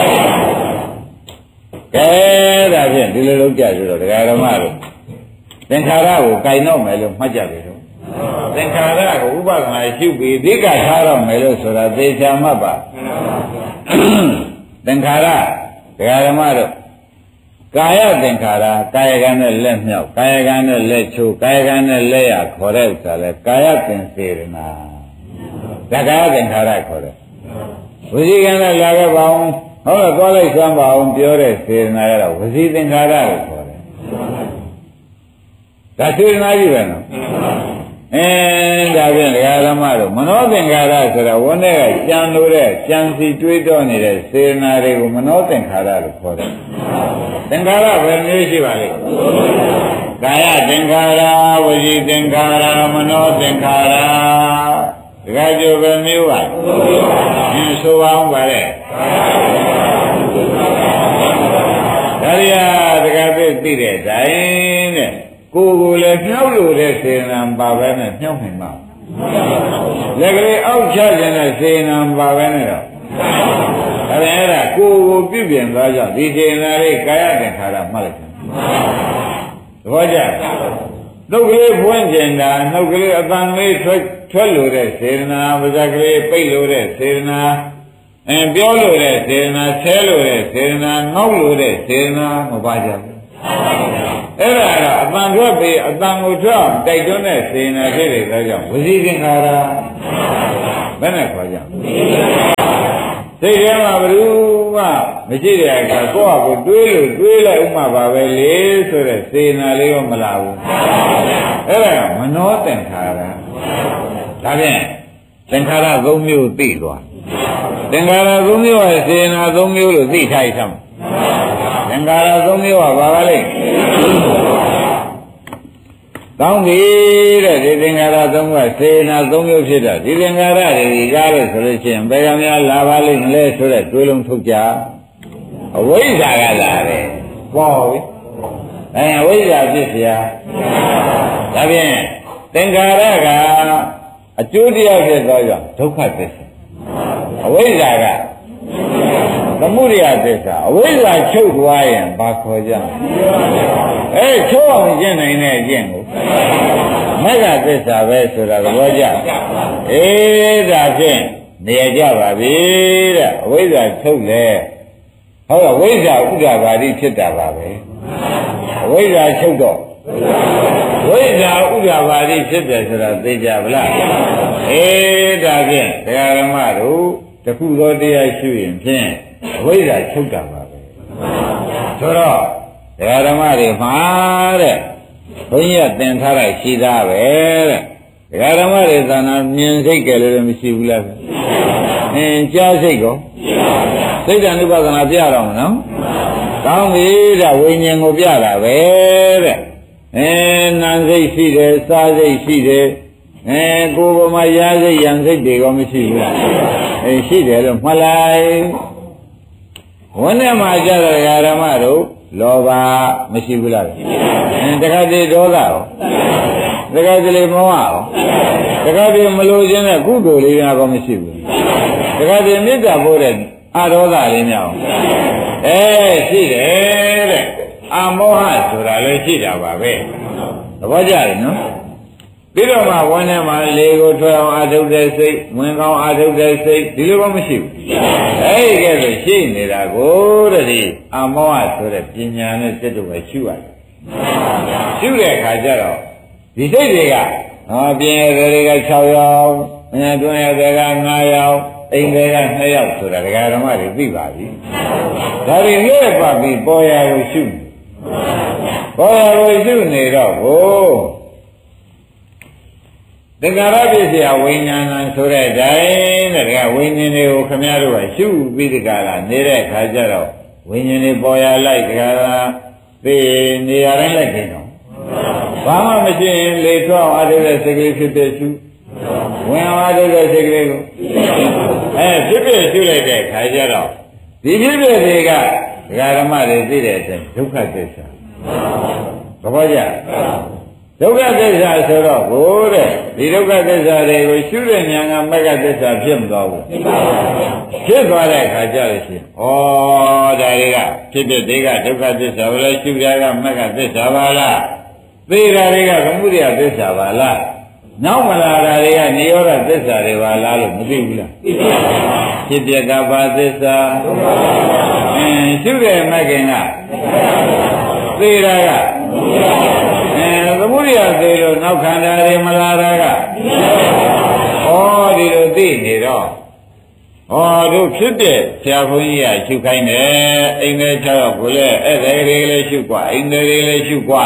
ကဲဒါဖြင့်ဒီလိုလုပ်ကြဆိုတော့ဒကာဓမ္မတို့သင်္ခါရကိုကြိုင်တော့မယ်လို့မှတ်ကြပြီတော့သင်္ခါရကိုဥပဒနာရှုပြီးသိက္ခာထားတော့မယ်လို့ဆိုတာသေချာမှတ်ပါသင်္ခါရဒကာဓမ္မတို့ကာယသင်္ခါရကာယကံနဲ့လက်မြောက်ကာယကံနဲ့လက်ချိုးကာယကံနဲ့လက်ရခေါ်တဲ့ဥစ္စာလဲကာယသင်္စေရနာဒါကာယသင်္ခါရခေါ်တယ်ဝစီကံနဲ့လာခဲ့ပါအောင်ဟုတ်လားသွားလိုက်စမ်းပါအောင်ပြောတဲ့စေရနာကတော့ဝစီသင်္ခါရလို့ခေါ်တယ်ဒါစေရနာကြီးပဲနော်ဒါဖြင့်ဒကာဓမ္မတို့မနောသင်္ခါရဆိုတာဝန်းထဲကကြံလို့တဲ့ကြံစီတွေးတောနေတဲ့စေရနာတွေကိုမနောသင်္ခါရလို့ခေါ်တယ်သင်္ခါရဘယ်မျိုးရှိပါလိမ့်ကာယသင်္ခါရဝစီသင်္ခါရမနောသင်္ခါရဒကာကျိုးပဲမျိုးပါဆိုပါအောင်ပါလေဒါရီယာဒကာသိတဲ့တိုင်းတဲ့ကိုယ်ကိုလည်းမြှောက်လို့တဲ့စေနာပါပဲနဲ့မြှောက်နိုင်မှာလက်ကလေးအောက်ချခြင်းတဲ့စေနာပါပဲနဲ့တော့ဒါပြန်အဲ့ဒါကိုယ်ကိုပြုပြင်သွားကြဒီစေနာလေးကာယသင်္ခါရမှတ်လိုက်တယ်သဘောကျနှုတ်ကလေးဖွင့်ကျင်တာနှုတ်ကလေးအတန်လေးထွက်လို့တဲ့စေနာပါးစပ်ကလေးပိတ်လို့တဲ့စေနာပြောလို့တဲ့စေနာဆဲလို့တဲ့စေနာငေါက်လို့တဲ့စေနာမပါကြဘူးအဲ့ဒါကအတန်ထွက်ပြီးအတန်ကိုထွက်တိုက်တွန်းတဲ့စေနာဖြစ်တဲ့ဒါကြောင့်ဝစီသင်္ခါရဘယ်နဲ့ခေါ်ကြစိတ်ထဲမှာဘယ်သူမှမရှိတဲ့အခါကိုယ့်ဟာကိုယ်တွေးလို့တွေးလိုက်ဥမှပါပဲလေဆိုတဲ့စေနာလေးရောမလာဘူးအဲ့ဒါကမနောသင်္ခါရဒါဖြင့်သင်္ခါရ၃မျိုးသိသွားသင်္ခါရ၃မျိုးကစေနာ၃မျိုးလို့သိထားရသမ်းသင်္ခါရ၃မျိုးကဘာပါလဲကောင်းပြီတဲ့ဒီသင်္ခါရ၃မျိုးကစေနာ၃မျိုးဖြစ်တာဒီသင်္ခါရတွေကြားလို့ဆိုလို့ရှိရင်ဘယ်ကများလာပါလိမ့်မလဲဆိုတဲ့တွေးလုံးထုတ်ကြအဝိဇ္ဇာကလာတယ်ပေါ့ပြီအဝိဇ္ဇာဖြစ်เสียဒါဖြင့်သင်္ခါရကအကျိုးတရားဖြစ်သောကြောင့်ဒုက္ခသစ္စာအဝိဇ္ဇာကသမုဒယသစ္စာအဝိဇ္ဇာချုပ်သွားရင်ဘာခေါ်ကြချုပ်အောင်ကျင့်နိုင်တဲ့အကျင့်ကိုမဂ္ဂသစ္စာပဲဆိုတာသဘောကျဒါဖြင့်နေရကြပါပြီတဲ့အဝိဇ္ဇာချုပ်လေဟုတ်လားဝိဇ္ဇာဥဒ္ဒဘာတိဖြစ်တာပါပဲအဝိဇ္ဇာချုပ်တော့ဝိဇ္ဇာဥဒ္ဒဘာတိဖြစ်တယ်ဆိုတာသိကြဗလားဒါဖြင့်တရားဓမ္မတို့တခုသောတရားရှိရင်ဖြင့်အဝိဇ္ဇာချုပ်တာပါပဲဆိုတော့တရားဓမ္မတွေမှာတဲ့ဘုန်းကြီးကသင်ထားလိုက်ရှိသားပဲတဲ့တရားဓမ္မတွေသာနာမြင်စိတ်ကြလည်းမရှိဘူးလားကြားစိတ်ကောစိတ်ဓာတ်ဥပဒနာပြတော့မနော်ကောင်းပြီတဲ့ဝိညာဉ်ကိုပြတာပဲတဲ့နာစိတ်ရှိတယ်စားစိတ်ရှိတယ်ကိုယ်ပေါ်မှာရားစိတ်ယံစိတ်တွေကောမရှိဘူးလားရှိတယ်လို့မှတ်လိုက်ဝန်းထဲမှာကြတဲ့ဓမ္မတို့လောဘမရှိဘူးလားတခါတည်းဒေါသရောတခါတည်းမောဟရောတခါတည်းမလိုချင်တဲ့ကုသိုလ်လေးများကောမရှိဘူးတခါတည်းမေတ္တာပို့တဲ့အဒေါသလေးများရှိတယ်တဲ့အမောဟဆိုတာလည်းရှိတာပါပဲသဘောကျတယ်နော်ပြီးတော့မှဝန်းထဲမှာလေကိုထွက်အောင်အာထုတ်တဲ့စိတ်ဝင်ကောင်းအာထုတ်တဲ့စိတ်ဒီလိုမှမရှိဘူးကဲဆိုရှိနေတာကိုတဲ့ဒီအမောဟဆိုတဲ့ပညာနဲ့စိတ်တို့ပဲရှုရတယ်ရှုတဲ့အခါကျတော့ဒီစိတ်တွေကပြင်းရတဲ့တွေက6ယောက်တွန်းရတဲ့က9ယောက်အိမ်တွေက2ယောက်ဆိုတာဒကာဓမ္မတွေသိပါပြီဒါတွေလည်းပတ်ပြီးပေါ်ရကိုရှုနေတော့ကိုသင်္ခါရပစ္စယဝိညာဏဆိုတဲ့တိုင်းတဲ့ကဝိညာဉ်တွေကိုခမည်းတော်ကရှုပြီးဒီကလာနေတဲ့ခါကျတော့ဝိညာဉ်တွေပေါ်ရလိုက်တကလားသိနေရတိုင်းလိုက်နေတော့ဘာမှမရှိရင်လေထွက်အောင်အားထုတ်တဲ့စိတ်ကလေးဖြစ်ဖြစ်ရှုဝင်အောင်အားထုတ်တဲ့စိတ်ကလေးကိုဖြစ်ဖြစ်ရှုလိုက်တဲ့ခါကျတော့ဒီဖြစ်ဖြစ်တွေကဒကာဓမ္မတွေသိတဲ့အတိုင်းဒုက္ခသစ္စာသဘောကျဒုက္ခသစ္စာဆိုတော့ဘိုးတဲ့ဒီဒုက္ခသစ္စာတွေကိုရှုတဲ့ဉာဏ်ကမဂ္ဂသစ္စာဖြစ်မသွားဘူးဖြစ်သွားတဲ့အခါကျလို့ရှိရင်ဒါတွေကဖြစ်ဖြစ်တွေကဒုက္ခသစ္စာပဲရှုရကမဂ္ဂသစ္စာပါလားသိတာတွေကသမုဒယသစ္စာပါလားနောက်မလာတာတွေကနိရောဓသစ္စာတွေပါလားလို့မသိဘူးလားဖြစ်ပြကဘာသစ္စာရှုတဲ့မဂ္ဂင်ကသိတာကသမုဒယသေလို့နောက်ခန္ဓာတွေမလာတာကဒီလိုသိနေတော့တို့ဖြစ်တဲ့ဆရာဘုန်းကြီးကရှုခိုင်းတယ်အိမ်ထဲ6ယောက်ကိုလည်းဧည့်သည်တွေလည်းရှုกว่าအိမ်သည်တွေလည်းရှုกว่า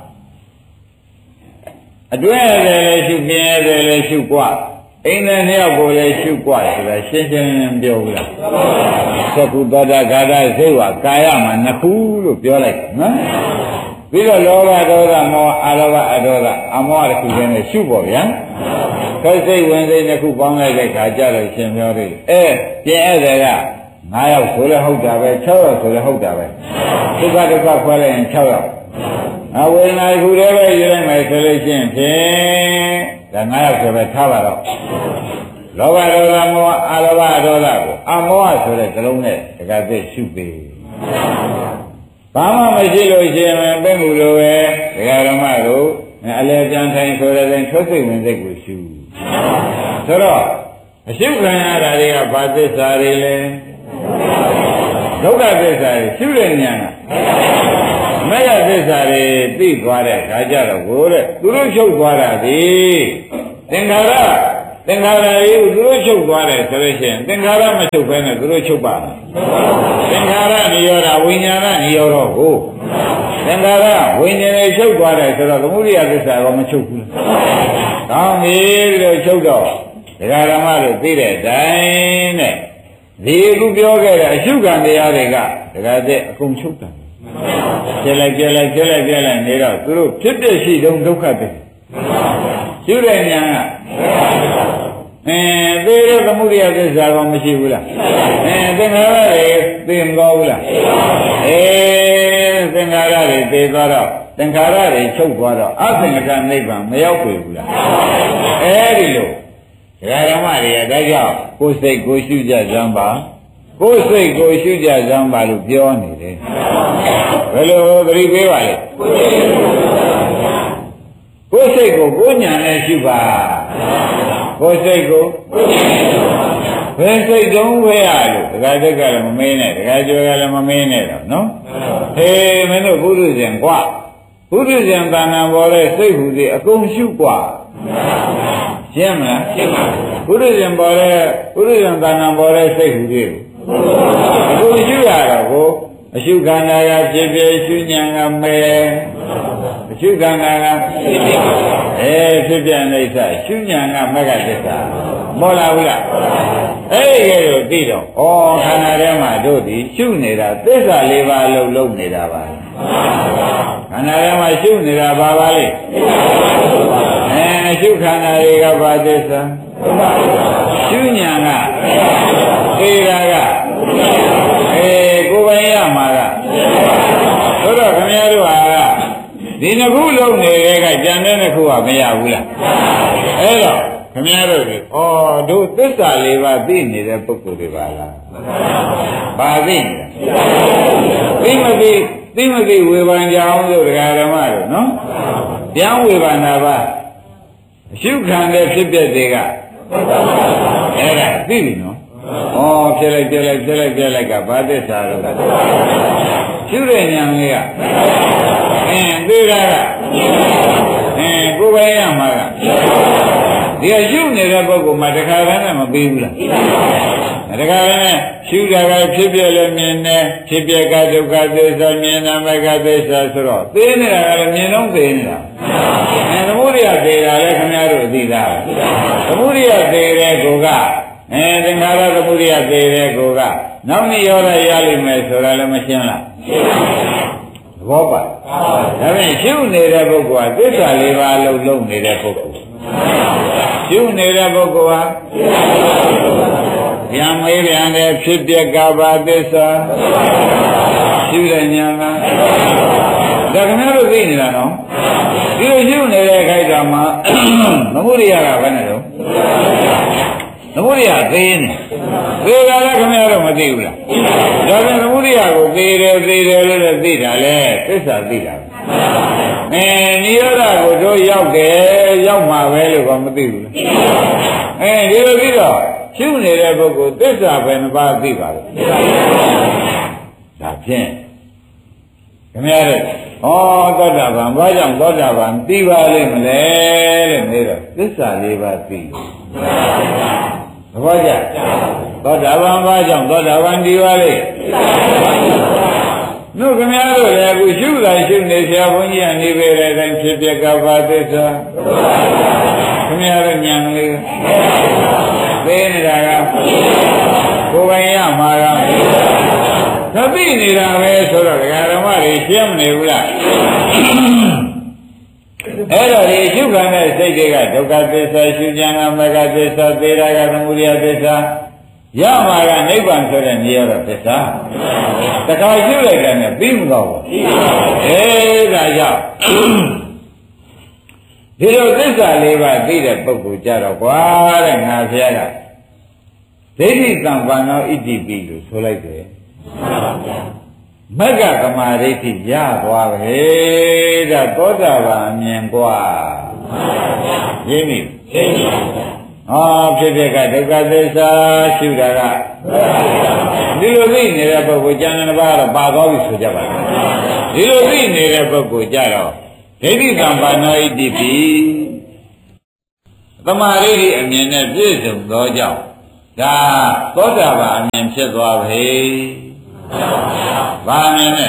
အတွဲလည်းရှုပြင်းလည်းရှုกว่าအိမ်သည်2ယောက်ကိုလည်းရှုกว่าဆိုတာရှင်းရှင်းလင်းပြောဘူးလားသက္ကုတ္တဂါဒစိတ်ဝါကာယမှာ2ခုလို့ပြောလိုက်နော်ပြီးတော့လောဘဒေါသမောဟအာလောဘအဒေါသအမောဟတစ်ခုချင်းနဲ့ရှုပေါ့ဗျာစိတ်ဝင်စိတ်2ခုပေါင်းလိုက်တဲ့ခါကြလို့ရှင်ပြောတယ်ကျင်ဧည့်သည်က9ယောက်ဆိုလည်းဟုတ်တာပဲ6ယောက်ဆိုလည်းဟုတ်တာပဲဒုက္ခခွဲလိုက်ရင်6ယောက်ဝေဒနာတစ်ခုတည်းပဲယူလိုက်မယ်ဆိုလို့ရှိရင်ဖြင့်ဒါ9ယောက်ဆိုပဲထားပါတော့လောဘဒေါသမောဟအာလောဘအဒေါသကိုအမောဟဆိုတဲ့ကလုံးနဲ့တကသိရှုပေးဘာမှမရှိလို့ရှိရင်ပြင့်မှုလိုပဲဒကာဓမ္မတို့အလဲပြန်ထိုင်ဆိုတဲ့ထုတ်စိတ်ဝင်စိတ်ကိုရှုဆိုတော့အရှုခံရတာတွေကဘာသစ္စာတွေလဲဒုက္ခသစ္စာတွေရှုတဲ့ဉာဏ်ကမဂ္ဂသစ္စာတွေသိသွားတဲ့ခါကျတော့ကိုတဲ့သူတို့ချုပ်သွားတာဒီသင်္ခါရကြီးသူတို့ချုပ်သွားတယ်ဆိုလို့ရှိရင်သင်္ခါရမချုပ်ဘဲနဲ့သူတို့ချုပ်ပါလားသင်္ခါရနိရောဓဝိညာဏနိရောဓကိုသင်္ခါရဝိညာဉ်တွေချုပ်သွားတယ်ဆိုတော့သမုဒိယသစ္စာကမချုပ်ဘူး။ကောင်းပြီလို့ချုပ်တော့ဒကာဓမ္မတို့သိတဲ့အတိုင်းနဲ့ဒီအခုပြောခဲ့တဲ့အရှုခံတရားတွေကဒကာတဲ့အကုန်ချုပ်တာ။ပြလိုက်နေတော့သူတို့ဖြစ်ဖြစ်ရှိတုံးဒုက္ခတွေရှုတဲ့ဉာဏ်ကသေရသမုဒိယသစ္စာကမရှိဘူးလားသင်္ခါရတွေသိမကောဘူးလားသင်္ခါရတွေသိသွားတော့သင်္ခါရတွေချုပ်သွားတော့အသင်္ခါရနိဗ္ဗာန်မရောက်ပြီဘူးလားအဲဒီလိုဒကာဓမ္မတွေကဒါကြောင့်ကိုယ်စိတ်ကိုရှုကြစမ်းပါကိုယ်စိတ်ကိုရှုကြစမ်းပါလို့ပြောနေတယ်ဘယ်လိုသတိပေးပါလဲကိုယ်စိတ်ကိုကိုယ်ဉာဏ်နဲ့ရှုပါကိုယ်စိတ်ကိုဘယ်စိတ်တုံးဝဲရလို့ဒကာတက်ကလည်းမမင်းနဲ့ဒကာကျော်ကလည်းမမင်းနဲ့တော့နော်ဟေးမင်းတို့ဘုရုဇဉ်กว่าဘုရုဇဉ်တဏ္ဍာပေါ်တဲ့စိတ်ဟူသည်အကုန်ရှုกว่าရှင်းမလားရှင်းပါဘုရုဇဉ်ပေါ်တဲ့ဘုရုဇဉ်တဏ္ဍာပေါ်တဲ့စိတ်ဟူသည်အကုန်ရှုရတော့ကိုအရှုခန္ဓာကဖြစ်ဖြစ်ရှုဉဏ်ကမဲအရှုခန္ဓာကဖြစ်ပြအိဋ္ဌရှုဉဏ်ကမဂ္ဂသစ္စာမောလာဘူးလားအဲ့ဒီလိုသိတော့ဩခန္ဓာထဲမှာတို့ဒီရှုနေတာသစ္စာ၄ပါးလုံးလုံးနေတာပါခန္ဓာထဲမှာရှုနေတာဘာပါလဲရှုခန္ဓာတွေကဘာသစ္စာရှုဉဏ်ကသေတာကကိုယ်ပိုင်ရမှာကဆိုတော့ခင်ဗျားတို့ဟာဒီနှစ်ခုလုံးနေတဲ့ကကြံတဲ့နှစ်ခုကမရဘူးလားအဲ့တော့ခင်ဗျားတို့ဒီတို့သစ္စာ၄ပါးသိနေတဲ့ပုဂ္ဂိုလ်တွေပါလားဘာသိနေတာသိမသိဝေဘာကြအောင်လို့ဒကာဓမ္မတို့နော်ပြန်ဝေဘာနာပါအရှုခံတဲ့ဖြစ်ပျက်တွေကအဲ့ဒါသိပြီနော်ဖြစ်လိုက်ကဘာသစ္စာလို့ရှုတဲ့ဉာဏ်လေးကသိတာကကိုယ်ပိုင်ရမှာကဒီအရှုနေတဲ့ပုဂ္ဂိုလ်မှာတခါတည်းနဲ့မပြီးဘူးလားတခါတည်းနဲ့ရှုတာကဖြစ်ပြလည်းမြင်တယ်ဖြစ်ပြကဒုက္ခသစ္စာမြင်တာမဂ္ဂသစ္စာဆိုတော့သိနေတာကလည်းမြင်တော့သိနေတာသမုဒိယသိတာလည်းခင်ဗျားတို့သိတာသမုဒိယသိတဲ့ကိုကသင်္ခါရသမုဒိယသိတဲ့ကိုကနောက်နေ့ရောရလိမ့်မယ်ဆိုတာလည်းမရှင်းလားရှင်းပါဘူးသဘောပါဒါဖြင့်ရှုနေတဲ့ပုဂ္ဂိုလ်ကသစ္စာ၄ပါးလုံးနေတဲ့ပုဂ္ဂိုလ်ရှုနေတဲ့ပုဂ္ဂိုလ်ဟာဉာဏ်မေးပြန်တဲ့ဖြစ်ပျက်ကဘာသစ္စာရှုတဲ့ဉာဏ်ကဒါခင်ဗျားတို့သိနေတာနော်ဒီလိုရှုနေတဲ့ခိုက်တာမှာသမုဒိယကဘယ်နဲ့တော့သမုဒိယသိနေသေတာလည်းခင်ဗျားတို့မသိဘူးလားဒါပြန်သမုဒိယကိုသေတယ်လို့သိတာလေသစ္စာသိတာနိရောဓကိုတို့ရောက်မှာပဲလို့ကမသိဘူးလားဒီလိုပြီးတော့ရှုနေတဲ့ပုဂ္ဂိုလ်သစ္စာပဲနှစ်ပါးသိပါလို့ဒါဖြင့်ခင်ဗျားတို့သောတာပန်ဘာကြောင့်သောတာပန်သိပါလိမ့်မလဲလို့နေတော့သစ္စာ၄ပါးသိသဘောကျသောတာပန်ဘာကြောင့်သောတာပန်ဒီပါလေနှုတ်ခင်ဗျားတို့လည်းအခုရှုတာရှုနေဆရာဘုန်းကြီးကနေပေတဲ့အတိုင်းဖြစ်ပြကဘာသစ္စာခင်ဗျားတို့ဉာဏ်လေးသိနေတာကကိုယ်ပိုင်ရမှာကသတိနေတာပဲဆိုတော့ဒကာဓမ္မတွေရှင်းမနေဘူးလားအဲ့တော့ဒီရှုခံတဲ့စိတ်တွေကဒုက္ခသစ္စာရှုဉာဏ်ကမဂ္ဂသစ္စာသေတာကသမုဒယသစ္စာရမှာကနိဗ္ဗာန်ဆိုတဲ့နေရာတော့သစ္စာတခါရှုလိုက်တယ်နဲ့ပြီးမတော့ဘူးဒါကြောင့်ဒီလိုသစ္စာ၄ပါးသိတဲ့ပုဂ္ဂိုလ်ကြတော့ကွာတဲ့ငါဖျားကဒိဋ္ဌိသံဃာနောဣတိပိလို့ဆိုလိုက်တယ်မဂ္ဂကမာဒိဋ္ဌိရသွားပဲဒါသောတာပန်အမြင်กว่าရင်းပြီဖြစ်ဖြစ်ကဒုက္ခသစ္စာရှုတာကဒီလိုသိနေတဲ့ပုဂ္ဂိုလ်ကျန်တဲ့ဘာတော့ပါသွားပြီဆိုကြပါလားဒီလိုသိနေတဲ့ပုဂ္ဂိုလ်ကြတော့ဒိဋ္ဌိကံပါဏိတိပိသမာဓိဒီအမြင်နဲ့ပြည့်စုံသောကြောင့်ဒါသောတာပန်အမြင်ဖြစ်သွားပြီဘာမြင်နဲ့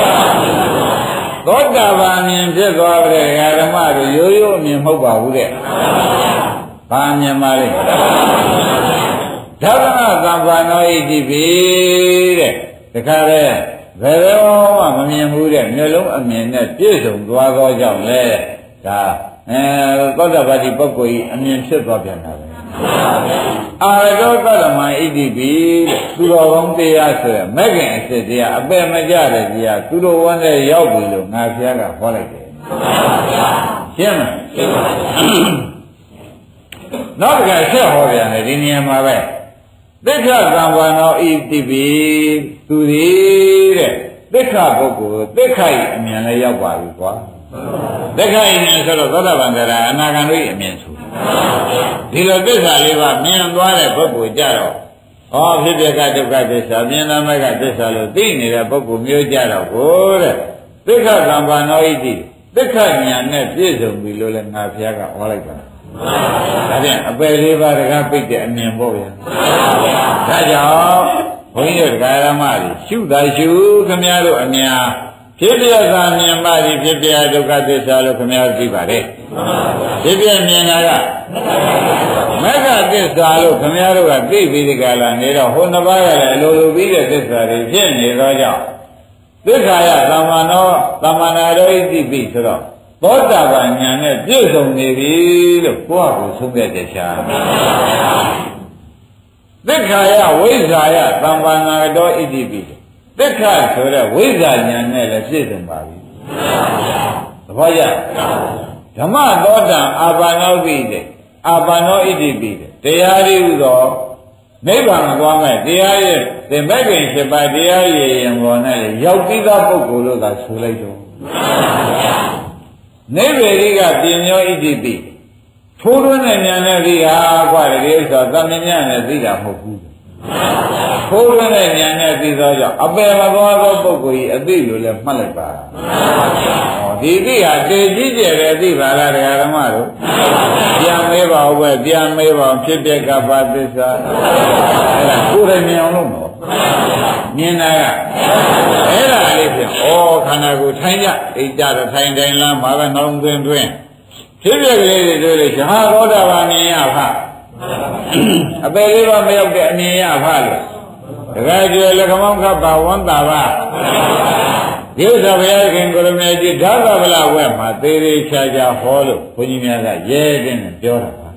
သောတာပန်အမြင်ဖြစ်သွားပြီဓမ္မတို့ရိုးရိုးအမြင်မဟုတ်ပါဘူးတဲ့ဘာမြင်ပါလဲဓမ္မသံဃာနောဣတိပိတဲ့တခါလဲဘယ်တော့မှမမြင်ဘူးတဲ့မျိုးလုံးအမြင်နဲ့ပြည့်စုံသွားသောကြောင့်လေဒါသောတာပတိပုဂ္ဂိုလ်ကြီးအမြင်ဖြစ်သွားပြန်တာပဲအာရောသရမဣတိပိသူတော်ကောင်းတရားဆိုရမဲ့ခင်အစစ်တရားအပယ်မကြတဲ့တရားသူတော်ဝန်းနဲ့ရောက်ပြီလို့ငါဖျားကဟောလိုက်တယ်ရှင်းမလားရှင်းပါပြီနောက်တစ်ခါဆက်ဟောပြန်တယ်ဒီနေရာမှာပဲသိက္ခာသံဃာနောဣတိပိသူသည်တဲ့သိက္ခာပုဂ္ဂိုလ်သိက္ခာဤအမြင်လည်းရောက်ပါပြီကွာသိက္ခာဤအမြင်ဆိုတော့သောတာပန်တရားအနာဂံတို့ဤအမြင်ဆိုဒီလိုသစ္စာလေးပါမြင်သွားတဲ့ပုဂ္ဂိုလ်ကြတော့ဖြစ်ဖြစ်ကဒုက္ခသစ္စာမြင်လာမဲ့ကသစ္စာလို့သိနေတဲ့ပုဂ္ဂိုလ်မျိုးကြတော့ကိုတဲ့သိက္ခာသံဃာနောဣတိသိက္ခာဉာဏ်နဲ့ပြည့်စုံပြီလို့လည်းငါဖျားကဟောလိုက်ပါဒါဖြင့်အပယ်လေးပါးတကားပိတ်တဲ့အမြင်ပေါ့ဗျာဒါကြောင့်ဘုန်းကြီးတို့ဓမ္မတွေရှုတာရှုခမည်းတော်အများဖြစ်ပြသာမြင်ပါသည်ဖြစ်ပြဒုက္ခသစ္စာလို့ခမည်းတော်သိပါတယ်ဖြစ်ပြမြင်တာကမဂ္ဂသစ္စာလို့ခမည်းတော်ကသိပြီးဒီကလာနေတော့ဟိုနှစ်ပါးကလည်းအလိုလိုပြီးတဲ့သစ္စာတွေဖြစ်နေသောကြောင့်သစ္စာယသမ္မာနောသမ္မာနာရောဣတိပိဆိုတော့သောတာပန်ဉာဏ်နဲ့ပြည့်စုံနေပြီလို့ကိုယ့်ဟာကိုယ်ဆုံးဖြတ်ချက်ရှာသက္ခာယဝိဇ္ဇာယသမ္ပန္နာတော်ဣတိပိသက္ခာဆိုတဲ့ဝိဇ္ဇာဉာဏ်နဲ့လည်းပြည့်စုံပါပြီသဘောကျဓမ္မသောတံအာပါနောပိတဲ့အာပါနောဣတိပိတဲ့တရားရည်ဥသောနိဗ္ဗာန်သွားမဲ့တရားရဲ့သင်္ဘက်ခင်7ပါးတရားရည်ရင်ပေါ်နဲ့ရောက်ပြီးသားပုဂ္ဂိုလ်တို့ကဆိုလိုက်တော့နိဗ္ဗေရိကပြင်းညောဣတိပိထိုးတွင်းနဲ့ဉာဏ်နဲ့သိဟာကွာဒီဥစ္စာသမဉာဏ်နဲ့သိတာမဟုတ်ဘူးထိုးတွင်းနဲ့ဉာဏ်နဲ့သိသောကြောင့်အပယ်မသွားသောပုဂ္ဂိုလ်ကြီးအသိလို့လည်းမှတ်လိုက်ပါဒီသိဟာတည်ကြည့်ကြတယ်သိပါလားတရားဓမ္မတို့ပြန်မေးပါဦးပဲပြန်မေးပါဖြစ်ပြကပါသစ္စာအဲ့ဒါကိုယ်တိုင်မြင်အောင်လုပ်တော့မြင်တာကအဲ့ဒါလေးဖြင့်ခန္ဓာကိုယ်ထိုင်ကြအိတ်ကြတော့ထိုင်တိုင်းလားမှာပဲနှလုံးသွင်းတွင်ဖြစ်ပြကလေးတွေတွေ့လို့ရှာသောတာပန်မြင်ရဖအပေလေးပါမရောက်တဲ့အမြင်ရဖလို့တခါကျွယ်လက္ခမောင်းခပ်ပါဝန္တာပါဒီဥစ္စာဘုရားခင်ကိုရမေကြီးဓာသဗလဝဲမှာသေးသေးချာချာဟောလို့ဘုန်းကြီးများကရဲတဲ့နဲ့ပြောတာပါ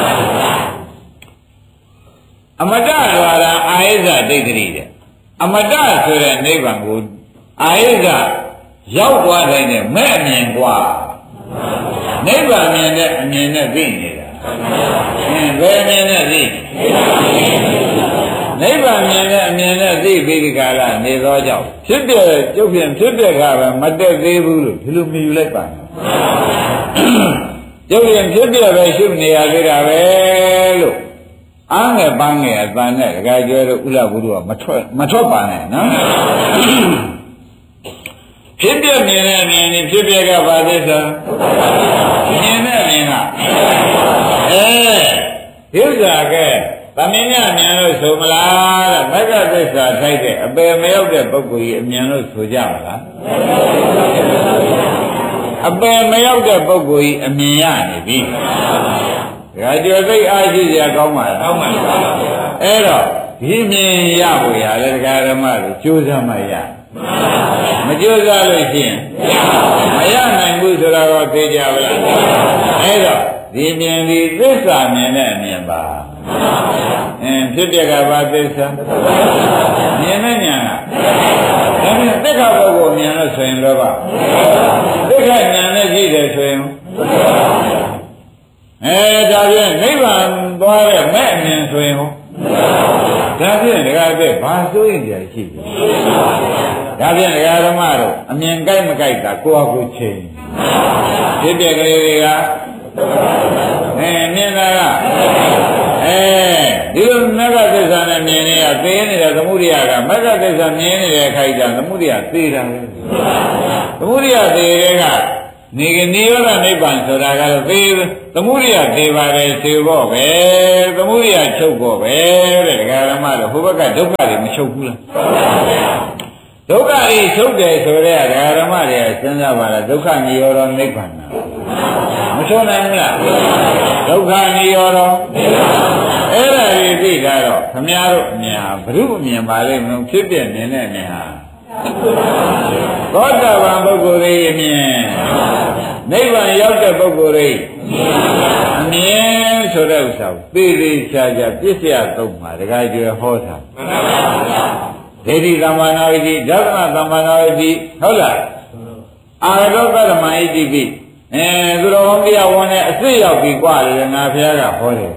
အမတ္တဆိုတာအာယိဇဒိဋ္ဌိတဲ့အမတ္တဆိုတဲ့နိဗ္ဗာန်ကိုအာယိဇရောက်သွားတိုင်းနဲ့မဲ့အမြင်กว่าနိဗ္ဗာန်မြင်တဲ့အမြင်နဲ့သိနေတာဘယ်အမြင်နဲ့သိနိဗ္ဗာန်မြင်တဲ့အမြင်နဲ့သိပြီးဒီကလာနေသောကြောင့်ဖြစ်ပြကျုပ်ဖြင့်ဖြစ်ပြကပဲမတက်သေးဘူးလို့ဒီလိုမြည်ယူလိုက်ပါကျုပ်ဖြင့်ဖြစ်ပြပဲရှုနေရသေးတာပဲလို့အားငယ်ပန်းငယ်အတန်နဲ့ဒကာကျွဲတို့ဥလဘုရားမထွက်ပါနဲ့နော်ဖြစ်ပြမြင်တဲ့အမြင်นี่ဖြစ်ပြကဘာသစ္စာမြင်တဲ့အမြင်ကဒီဥစ္စာကသမင်းညမြင်လို့ဆိုမလားတဲ့မဂ္ဂသစ္စာထိုက်တဲ့အပယ်မရောက်တဲ့ပုဂ္ဂိုလ်ကြီးအမြင်လို့ဆိုကြမလားအပယ်မရောက်တဲ့ပုဂ္ဂိုလ်ကြီးအမြင်ရနေပြီဒါကြောင့်သိအားရှိစရာကောင်းပါလားကောင်းပါပါအဲ့တော့ဒီမြင်ရဖို့ရတယ်ဒကာဓမ္မတို့ကြိုးစားမှရမကြိုးစားလို့ရှိရင်မရနိုင်ဘူးဆိုတော့သိကြပါလားအဲ့တော့ဒီမြင်ဒီသစ္စာမြင်တဲ့အမြင်ပါဖြစ်ပြကဘာသစ္စာမြင်တဲ့ညာကဒါဖြင့်သက္ခပုဂ္ဂိုလ်မြင်လို့ဆိုရင်လောဘသက္ခညာနဲ့ကြည့်တယ်ဆိုရင်ဒါဖြင့်နိဗ္ဗာန်သွားတဲ့မဲ့အမြင်ဆိုရင်ဟောဒါဖြင့်ဒကာတဲ့ဘာစိုးရင်ကြာရှိတယ်ဒါဖြင့်ဒကာဓမ္မတို့အမြင်ကြိုက်မကြိုက်တာကိုယ့်ဟာကိုယ်ချိန်ဖြစ်ပြကလေးတွေကမြင်တာကဒီလိုမဂ္ဂသစ္စာနဲ့မြင်နေရသိနေတဲ့သမုဒိယကမဂ္ဂသစ္စာမြင်နေတဲ့ခိုက်တာသမုဒိယသိတာပဲသမုဒိယသိတဲ့ကနေရောဓနိဗ္ဗာန်ဆိုတာကတော့သိသမုဒိယသိပါတယ်သိဖို့ပဲသမုဒိယချုပ်ဖို့ပဲတဲ့ဒကာရမတို့ဟိုဘက်ကဒုက္ခတွေမချုပ်ဘူးလားဒုက္ခတွေချုပ်တယ်ဆိုတဲ့ဒကာရမတွေစဉ်းစားပါလားဒုက္ခនិရောဓနိဗ္ဗာန်မချုပ်နိုင်ဘူးလားဒုက္ခនិရောဓအဲ့ဒါကြီးသိတာတော့ခမည်းတော်အမြင်ဟာဘုရုအမြင်ပါလိမ့်မလို့ဖြစ်ပြမြင်တဲ့အမြင်ဟာသောတာပန်ပုဂ္ဂိုလ်ရဲ့အမြင်နိဗ္ဗာန်ရောက်တဲ့ပုဂ္ဂိုလ်ရဲ့အမြင်ဆိုတဲ့ဥစ္စာကိုသိသိချာချာပြည့်စရာသုံးပါဒကာကျွယ်ဟောတာမှန်ပါဗျာဒိဋ္ဌိသမ္မာနာဝိတိဓမ္မသမ္မာနာဝိတိဟုတ်လားအာရောပဓမ္မဣတိပိသူတော်ကောင်းတရားဝန်နဲ့အစ်စ်ရောက်ပြီกว่าလေငါဘုရားကဟောတယ်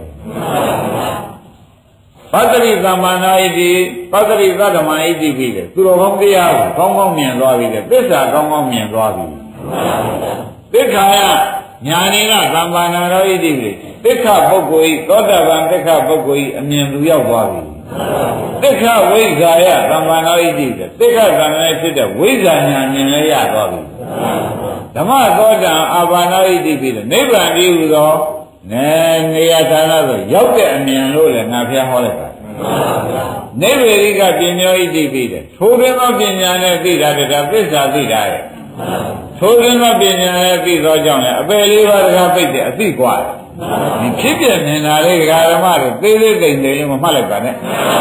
ပတ္တိသမ္မာနာဣတိပတ္တိသတ္တမဣတိပိလေသူတော်ကောင်းတရားကိုကောင်းကောင်းမြင်သွားပြီလေသစ္စာကောင်းကောင်းမြင်သွားပြီသိက္ခာယညာနေကသမ္မာနာရောဣတိပိသိက္ခာပုဂ္ဂိုလ်ဤသောတာပန်သိက္ခာပုဂ္ဂိုလ်ဤအမြင်သူရောက်သွားပြီသိက္ခာဝိဇ္ဇာယသမ္မာနာဣတိပိသိက္ခာသံဃာဖြစ်တဲ့ဝိဇ္ဇာညာမြင်လည်းရသွားပြီဓမ္မသောတံအာဘာနာဣတိပိနိဗ္ဗာန်ဤဟူသောနေရာဌာနဆိုရောက်တဲ့အမြင်လို့လည်းငါဖျားဟောလိုက်ပါနိဗ္ဗေရိကပညာဣတိပိထိုတွင်သောပညာနဲ့သိတာတည်းသစ္စာသိတာရဲ့ထိုတွင်သောပညာနဲ့သိသောကြောင့်လည်းအပယ်လေးပါးတကားပိတ်တဲ့အသိกว่าဒီဖြစ်ပြမြင်တာလေးဓမ္မတို့သေးသေးသိမ့်သိမ့်မမှတ်လိုက်ပါနဲ့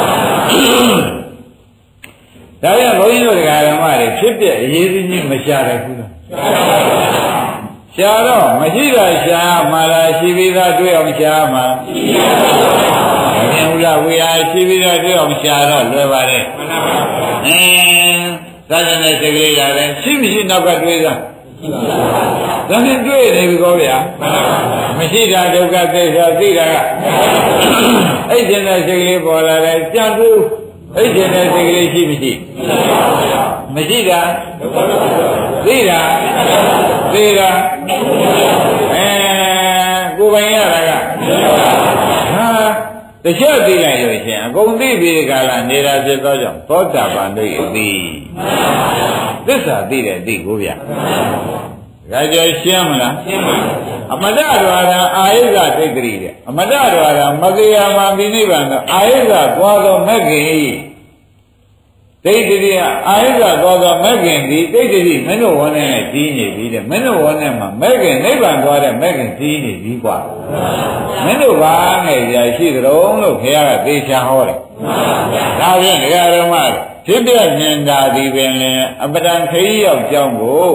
ဒါပြန်ဘုန်းကြီးတို့ဓမ္မတွေဖြစ်ပြအရေးကြီးမရှာတယ်ဘူးလားရှာတော့မရှိတာရှာမှလားရှိပြီးသားတွေ့အောင်ရှာမှရှိပါဘူးမြင်ဦးလားဝေဟာရှိပြီးသားတွေ့အောင်ရှာတော့လွယ်ပါတယ်မှန်ပါပါသာသနာ့စိတ်ကလေးရတယ်ရှိမရှိနောက်ကတွေးသားရှိပါဘူးဒါနဲ့တွေ့နေပြီကောဗျာမှန်ပါပါမရှိတာဒုက္ခသစ္စာသိတာကအဲ့ဒီနဲ့စိတ်ကလေးပေါ်လာတယ်ကြံသူအဲ့ဒီနဲ့စိတ်ကလေးရှိမရှိမရှိတာသိတာသိတာကိုယ်ပိုင်ရတာကဟာတခြားသိလိုက်လို့ရှင်အကုန်သိပြီးကြလားနေတာဖြစ်သောကြောင့်သောတာပန်တို့အသိသစ္စာသိတဲ့အသိကိုဗျာဒါကြောင့်ရှင်းမလားရှင်းပါပြီအမတ္တဒွါရအာယုဇသိက္ခရီတဲ့အမတ္တဒွါရမဂ္ဂယမပိနိဗ္ဗာန်သောအာယုဇသွားသောမဂ္ဂင်ဒိဋ္ဌိကအာယုဇသွားသောမဂ္ဂင်ဒီဒိဋ္ဌိမင်းတို့ဝန်းနဲ့ကြီးနေပြီတဲ့မင်းတို့ဝန်းနဲ့မှာမဂ္ဂင်နိဗ္ဗာန်သွားတဲ့မဂ္ဂင်ကြီးနေပြီกว่าမင်းတို့ဘာငယ်ရာရှိကြုံလို့ခင်ဗျားကသေချာဟောတယ်ဒါဖြင့်ဒကာရမဖြစ်ပြမြင်တာဒီပင်လင်အပဒံခရီးရောက်ကြောင်းကို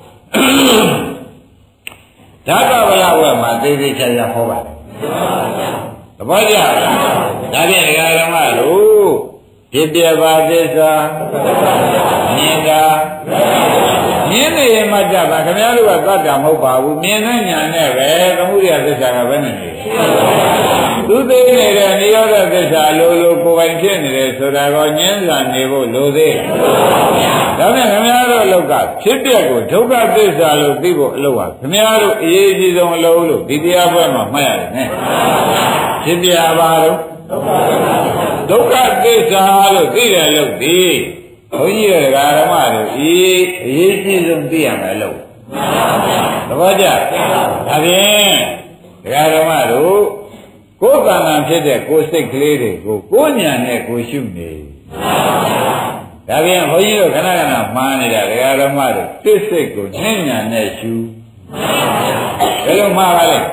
ဓာတဗလဝက်မှာသေသေးချာချာဟောပါတယ်သဘောကျလားဒါဖြင့်ဒကာရမတို့ဖြစ်ပြပါသစ္စာမြင်တာမြင်နေမှကြပါခင်ဗျားတို့ကသတ္တမဟုတ်ပါဘူးမြင်တဲ့ညာနဲ့ပဲသမုဒိယသစ္စာကပဲနေတယ်သူသိနေတဲ့နိရောဓသစ္စာလိုလိုကိုယ်ပိုင်ဖြစ်နေတယ်ဆိုတာကိုညင်းစာနေဖို့လိုသေးတယ်ဒါနဲ့ခင်ဗျားတို့အလုပ်ကဖြစ်ပြကိုဒုက္ခသစ္စာလို့သိဖို့အလုပ်ပါခင်ဗျားတို့အရေးကြီးဆုံးအလုပ်လို့ဒီတရားပွဲမှာမှတ်ရတယ်နဲ့ဖြစ်ပြပါတော့ဒုက္ခသစ္စာလို့သိတယ်လို့ဒီဘုန်းကြီးတွေကဓမ္မတို့အရေးကြီးဆုံးသိရမယ်လို့သဘောကျဒါဖြင့်ဒကာဓမ္မတို့ကိုယ်ကံကံဖြစ်တဲ့ကိုယ်စိတ်ကလေးတွေကိုကိုယ်ဉာဏ်နဲ့ကိုယ်ရှုနေဒါဖြင့်ဘုန်းကြီးတို့ခဏခဏမှားနေတာဒကာဓမ္မတို့စိတ်စိတ်ကိုဉာဏ်နဲ့ရှုဘယ်လိုမှားပါလဲ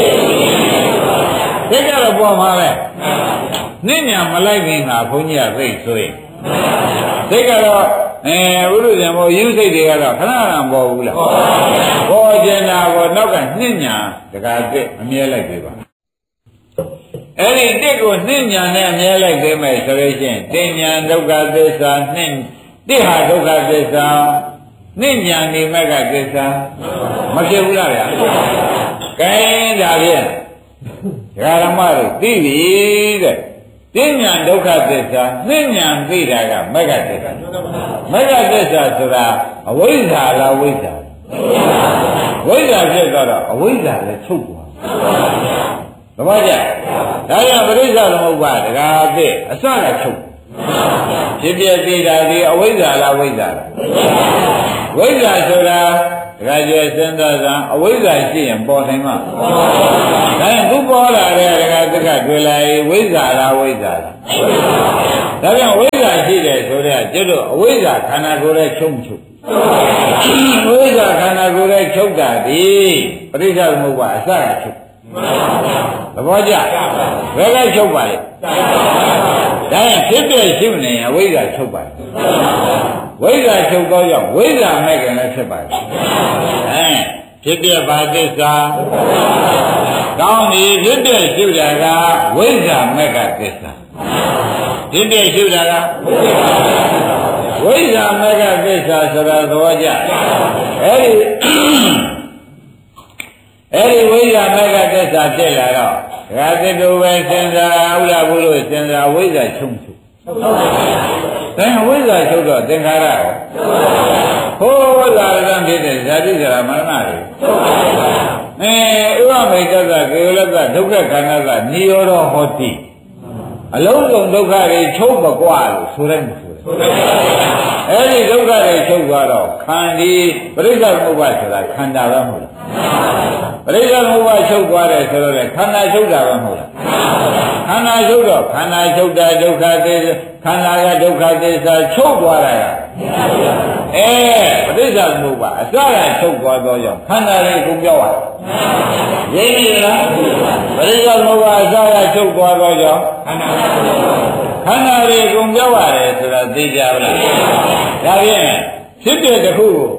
သိကြတော့ပေါ်မှာပဲနှင်းညာမလိုက်ခင်ကဘုန်းကြီးကသိဆိုရင်သိကတော့ဘုရုဇံဘောယူစိတ်တွေကတော့ခဏခဏပေါ်ဘူးလားပေါ်ကျင်တာကိုနောက်ကနှင်းညာတကားတက်အမြဲလိုက်သေးပါအဲ့ဒီတက်ကိုနှင်းညာနဲ့အမြဲလိုက်သေးမယ်ဆိုလို့ရှိရင်တင်ညာဒုက္ခသစ္စာနှင်းတိဟာဒုက္ခသစ္စာနှင်းညာနေမဲ့ကသစ္စာမဖြစ်ဘူးလားဗျာကဲဒါဖြင့်ဓမ္မတို့သိပြီတဲ့သိညာဒုက္ခသစ္စာသိညာသိတာကမဂ္ဂသစ္စာမဂ္ဂသစ္စာဆိုတာအဝိဇ္ဇာလားဝိဇ္ဇာဝိဇ္ဇာဖြစ်တော့အဝိဇ္ဇာလည်းချုပ်သွားသဘောကျဒါကြောင့်ပရိစ္ဆေသမုပ္ပါဒကာအသိအစကချုပ်ဖြစ်ပြသေးတာဒီအဝိဇ္ဇာလားဝိဇ္ဇာလားဝိဇ္ဇာဆိုတာဒကာကျစဉ်းစားစမ်းအဝိဇ္ဇာရှိရင်ပေါ်နိုင်မှာဒါရင်ခုပေါ်လာတဲ့ဒကာသက္ကတွေ့လာရင်ဝိဇ္ဇာလားဝိဇ္ဇာလားဒါကြောင့်ဝိဇ္ဇာရှိတယ်ဆိုတော့ကျွတ်တို့အဝိဇ္ဇာခန္ဓာကိုယ်ရဲ့ချုပ်ချုပ်ဝိဇ္ဇာခန္ဓာကိုယ်ရဲ့ချုပ်တာဒီပရိစ္ဆေသမုပ္ပါအစကချုပ်သဘောကျဘယ်ကချုပ်ပါလဲဒါရင်ဖြစ်ပြရှုနေရင်အဝိဇ္ဇာချုပ်ပါဝိဇ္ဇာချုပ်တော့ကြောင့်ဝိဇ္ဇာမဲ့ခင်လည်းဖြစ်ပါဖြစ်ပြပါသစ္စာကောင်းပြီဖြစ်ပြရှုတာကဝိဇ္ဇာမဲ့ကသစ္စာဖြစ်ပြရှုတာကဝိဇ္ဇာမဲ့ကသစ္စာဆိုတာသဘောကျအဲ့ဒီဝိဇ္ဇာမဲ့ကသစ္စာဖြစ်လာတော့ဒကာသစ်တို့ပဲစဉ်းစားဥလာဘူးလို့စဉ်းစားဝိဇ္ဇာချုပ်ချုပ်ဒါဝိဇ္ဇာချုပ်တော့သင်္ခါရရောဟိုးလာရံဖြစ်တဲ့ဇာတိဇရာမရဏတွေဥပမေတ္တကကေလကဒုက္ခခန္ဓာကနိရောဓဟောတိအလုံးစုံဒုက္ခတွေချုပ်မကွာလို့ဆိုတယ်မဆိုတယ်အဲ့ဒီဒုက္ခတွေချုပ်သွားတော့ခန္ဒီပရိစ္ဆေသမုပ္ပါဆိုတာခန္ဓာပဲမဟုတ်လားပရိစ္ဆေသမုပ္ပါချုပ်သွားတယ်ဆိုတော့ခန္ဓာချုပ်တာပဲမဟုတ်လားခန္ဓာချုပ်တော့ခန္ဓာချုပ်တာဒုက္ခသစ္စာခန္ဓာကဒုက္ခသစ္စာချုပ်သွားတာကပရိစ္ဆေသမုပ္ပါအစကချုပ်သွားတော့ကြောင့်ခန္ဓာတွေကုန်ပြောက်ရတယ်ရင်းပြီလားပရိစ္ဆေသမုပ္ပါအစကချုပ်သွားတော့ကြောင့်ခန္ဓာတွေကုန်ပြောက်ရတယ်ဆိုတာသိကြပါလားဒါဖြင့်ဖြစ်တဲ့တစ်ခုကို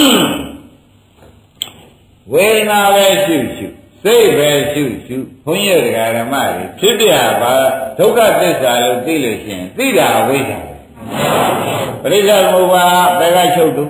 ဝေဒနာပဲရှုရှုစိတ်ပဲရှုရှုဘုန်းကြီးတရားဓမ္မတွေဖြစ်ပြပါဒုက္ခသစ္စာလို့သိလို့ရှိရင်သိတာဝိဇ္ဇာပရိစ္ဆေသမုပ္ပါဘယ်ကချုပ်သူ